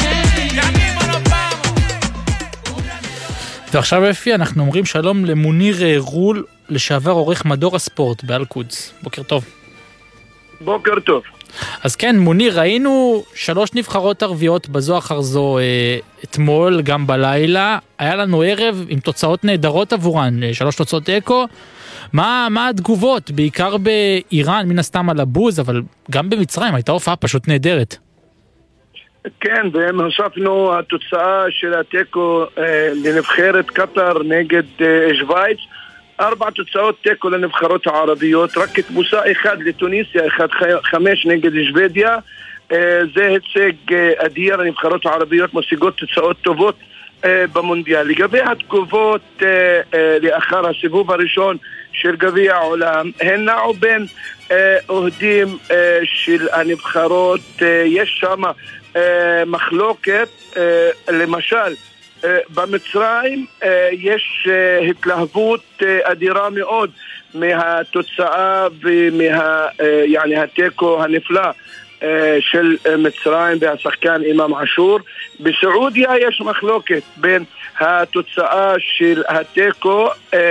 ועכשיו אפי, אנחנו אומרים שלום למוניר רול, לשעבר עורך מדור הספורט באל-קודס. בוקר טוב. בוקר טוב. אז כן, מוניר, ראינו 3 נבחרות ערביות בזו אחר זו אתמול, גם בלילה. היה לנו ערב עם תוצאות נהדרות עבורן, 3 תוצאות אקו. מה התגובות? בעיקר באיראן, מן הסתם על הבוז, אבל גם במצרים הייתה הופעה פשוט נהדרת. כן, והם הוספנו התוצאה של הטקו לנבחרת קטר נגד שוויץ. 4 תוצאות טקו לנבחרות הערביות, רק כתבוסה 1 לתוניסיה, 1-5 נגד שוודיה. זה הישג אדיר, הנבחרות הערביות משיגות תוצאות טובות במונדיאל. לגבי התגובות לאחר הסיבוב הראשון של גביע העולם, הן נעו בין אוהדים של הנבחרות, יש שם מחלוקת, למשל במצרים יש התלהבות אדירה מאוד מהתוצאה ומהטקו הנפלא של מצרים והשחקן אימאם עשור. בסעודיה יש מחלוקת בין התוצאה של התיקו,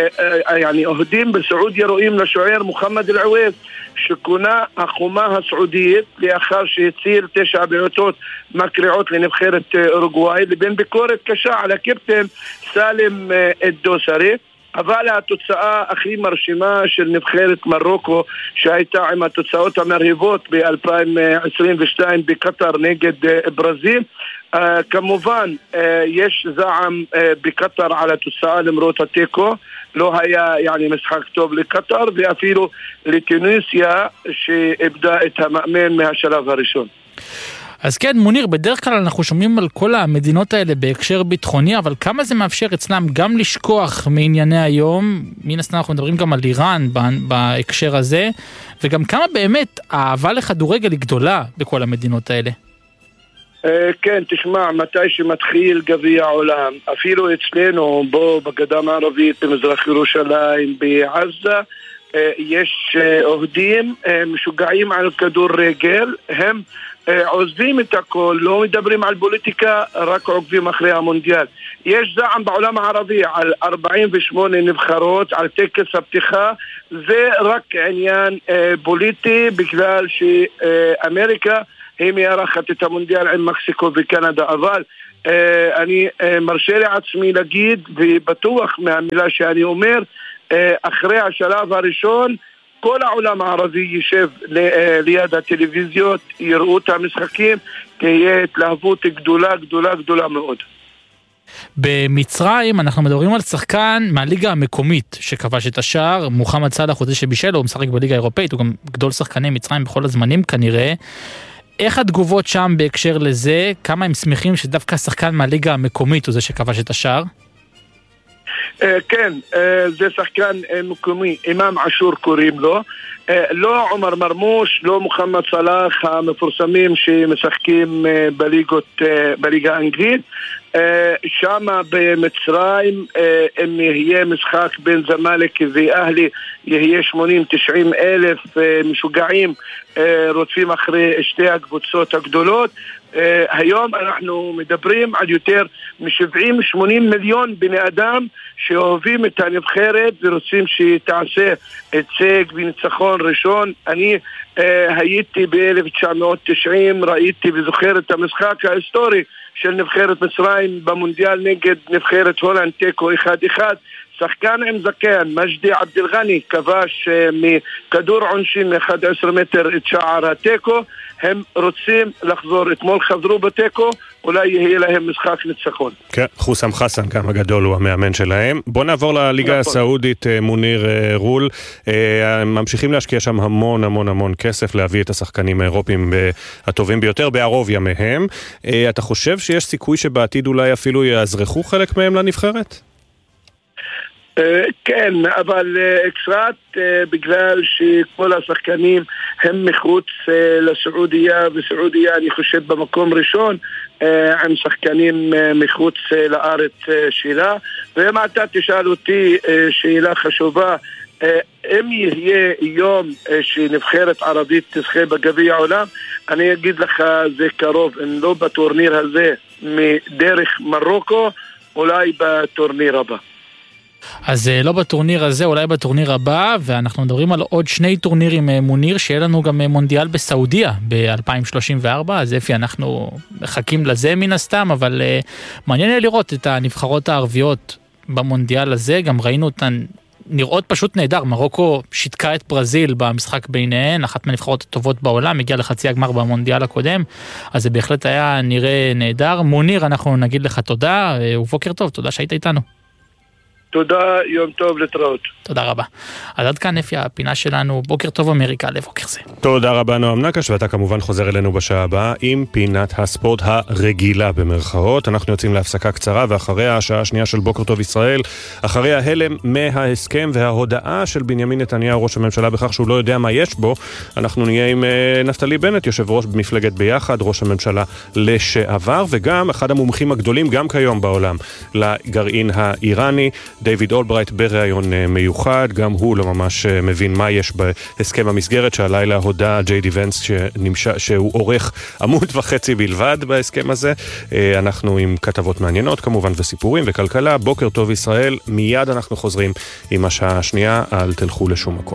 אוהדים בסעודיה רואים לשוער מוחמד אל-עוויד שכונה החומה הסעודית לאחר שהציל 9 בעיטות מקריעות לנבחרת אורוגוואי, לבין ביקורת קשה על הקפטן סאלם א-דוסרי. אבל התוצאה הכי מרשימה של נבחרת מרוקו שהייתה עם התוצאות המרהיבות ב-2022 בקטר נגד ברזיל, כמובן יש זעם בקטר על התוצאה למרות התיקו, לא היה משחק טוב לקטר ואפילו לטוניסיה שאיבדה את המאמן מהשלב הראשון. אז כן, מוניר, בדרך כלל אנחנו שומעים על כל המדינות האלה בהקשר ביטחוני, אבל כמה זה מאפשר אצלם גם לשכוח מענייני היום, מן הסתם אנחנו מדברים גם על איראן בהקשר הזה, וגם כמה באמת האהבה לכדורגל היא גדולה בכל המדינות האלה. כן, תשמע, מתי שמתחיל גביע העולם, אפילו אצלנו, בגדה המערבית, במזרח ירושלים, בעזה, יש אוהדים משוגעים על כדורגל, הם עוזבים את הכל, לא מדברים על פוליטיקה, רק עוקבים אחרי המונדיאל. יש זעם בעולם הערבי על 48 נבחרות, על טקס הפתיחה, זה רק עניין פוליטי, בגלל שאמריקה היא מארחת את המונדיאל עם מקסיקו וקנדה, אבל אני מרשה לעצמי להגיד, ובטוח מהמילה שאני אומר, אחרי השלב הראשון, כל העולם הערבי יישב ליד הטלוויזיות, יראו את המשחקים, תהיה התלהבות גדולה, גדולה, גדולה מאוד. במצרים אנחנו מדברים על שחקן מהליגה המקומית שכבש את השער, מוחמד סלאח, הוא זה שבישל, הוא משחק בליגה האירופאית, הוא גם גדול שחקני מצרים בכל הזמנים כנראה. איך התגובות שם בהקשר לזה? כמה הם שמחים שדווקא שחקן מהליגה המקומית הוא זה שכבש את השער? כן, זה שחקן מקומי, אימאם עשור קוראים לו, לא עומר מרמוש, לא מוחמד סלאח המפורסמים שמשחקים בליגה האנגלית. שם במצרים אם יהיה משחק בין זמאלק ואהלי יהיה 80-90 אלף משוגעים רודפים אחרי שתי הקבוצות הגדולות. היום אנחנו מדברים על יותר מ-70-80 מיליון בני אדם שאוהבים את הנבחרת ורוצים שתעשה הישג וניצחון ראשון. אני הייתי ב-1990, ראיתי וזוכר את המשחק ההיסטורי של נבחרת מצרים במונדיאל נגד נבחרת הולנד, תיקו 1-1. שחקן עם זקן, מג'די עבדלגני, כבש מכדור עונשין מ-11 מטר את שער התיקו. הם רוצים לחזור, אתמול חזרו בתיקו, אולי יהיה להם משחק ניצחון. כן, חוסם חסן גם הגדול הוא המאמן שלהם. בוא נעבור לליגה הסעודית, מוניר רול. ממשיכים להשקיע שם המון המון המון כסף, להביא את השחקנים האירופיים הטובים ביותר, בערוב ימיהם. אתה חושב שיש סיכוי שבעתיד אולי אפילו יאזרחו חלק מהם לנבחרת? כן, אבל קצת בגלל שכל השחקנים הם מחוץ לסעודיה, וסעודיה אני חושב במקום ראשון עם שחקנים מחוץ לארץ שלה. ואם אתה תשאל אותי שאלה חשובה, אם יהיה יום שנבחרת ערבית תזכה בגביע העולם, אני אגיד לך זה קרוב, אם לא בטורניר הזה מדרך מרוקו, אולי בטורניר הבא. אז לא בטורניר הזה, אולי בטורניר הבא, ואנחנו מדברים על עוד 2 טורנירים מוניר, שיהיה לנו גם מונדיאל בסעודיה ב-2034, אז אפי אנחנו מחכים לזה מן הסתם, אבל מעניין לראות את הנבחרות הערביות במונדיאל הזה, גם ראינו אותן נראות פשוט נהדר, מרוקו שיתקה את ברזיל במשחק ביניהן, אחת מהנבחרות הטובות בעולם, הגיעה לחצי הגמר במונדיאל הקודם, אז זה בהחלט היה נראה נהדר. מוניר, אנחנו נגיד לך תודה, ובוקר טוב, תודה שהיית איתנו. תודה, יום טוב, להתראות. תודה רבה. אז עד כאן אפי הפינה שלנו, בוקר טוב אמריקה לבוקר זה. תודה רבה נועם נקש, ואתה כמובן חוזר אלינו בשעה הבאה עם פינת הספורט הרגילה במרכאות. אנחנו יוצאים להפסקה קצרה, ואחריה השעה השנייה של בוקר טוב ישראל, אחריה הלם מההסכם וההודעה של בנימין נתניהו ראש הממשלה בכך שהוא לא יודע מה יש בו. אנחנו נהיה עם נפתלי בנט, יושב ראש במפלגת ביחד, ראש הממשלה לשעבר, וגם אחד המומחים הגדולים גם כיום בעולם לגרעין האיראני, דיוויד אולברייט, בראיון מיוחד מיוחד, גם הוא לא ממש מבין מה יש בהסכם המסגרת, שהלילה הודע ג'יי די ונס שהוא עורך עמוד וחצי בלבד בהסכם הזה. אנחנו עם כתבות מעניינות כמובן וסיפורים וכלכלה. בוקר טוב ישראל, מיד אנחנו חוזרים עם השעה השנייה, אל תלכו לשום מקום.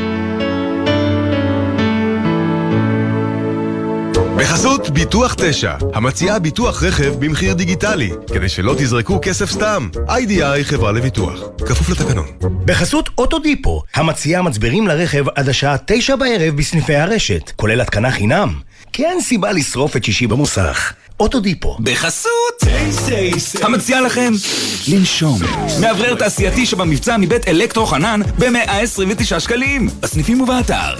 בחסות ביטוח 9, המציעה ביטוח רכב במחיר דיגיטלי, כדי שלא תזרקו כסף סתם. IDI חברה לביטוח, כפוף לתקנון. בחסות אוטודיפו, המציעה מצברים לרכב עד השעה 9 בערב בסניפי הרשת, כולל התקנה חינם. כי אין סיבה לשרוף את שישי במוסך. אוטודיפו. בחסות המציע לכם לנשום. מאוורר תעשייתי שבמבצע מבית אלקטרו חנן ב-129 שקלים. בסניפים ובאתר.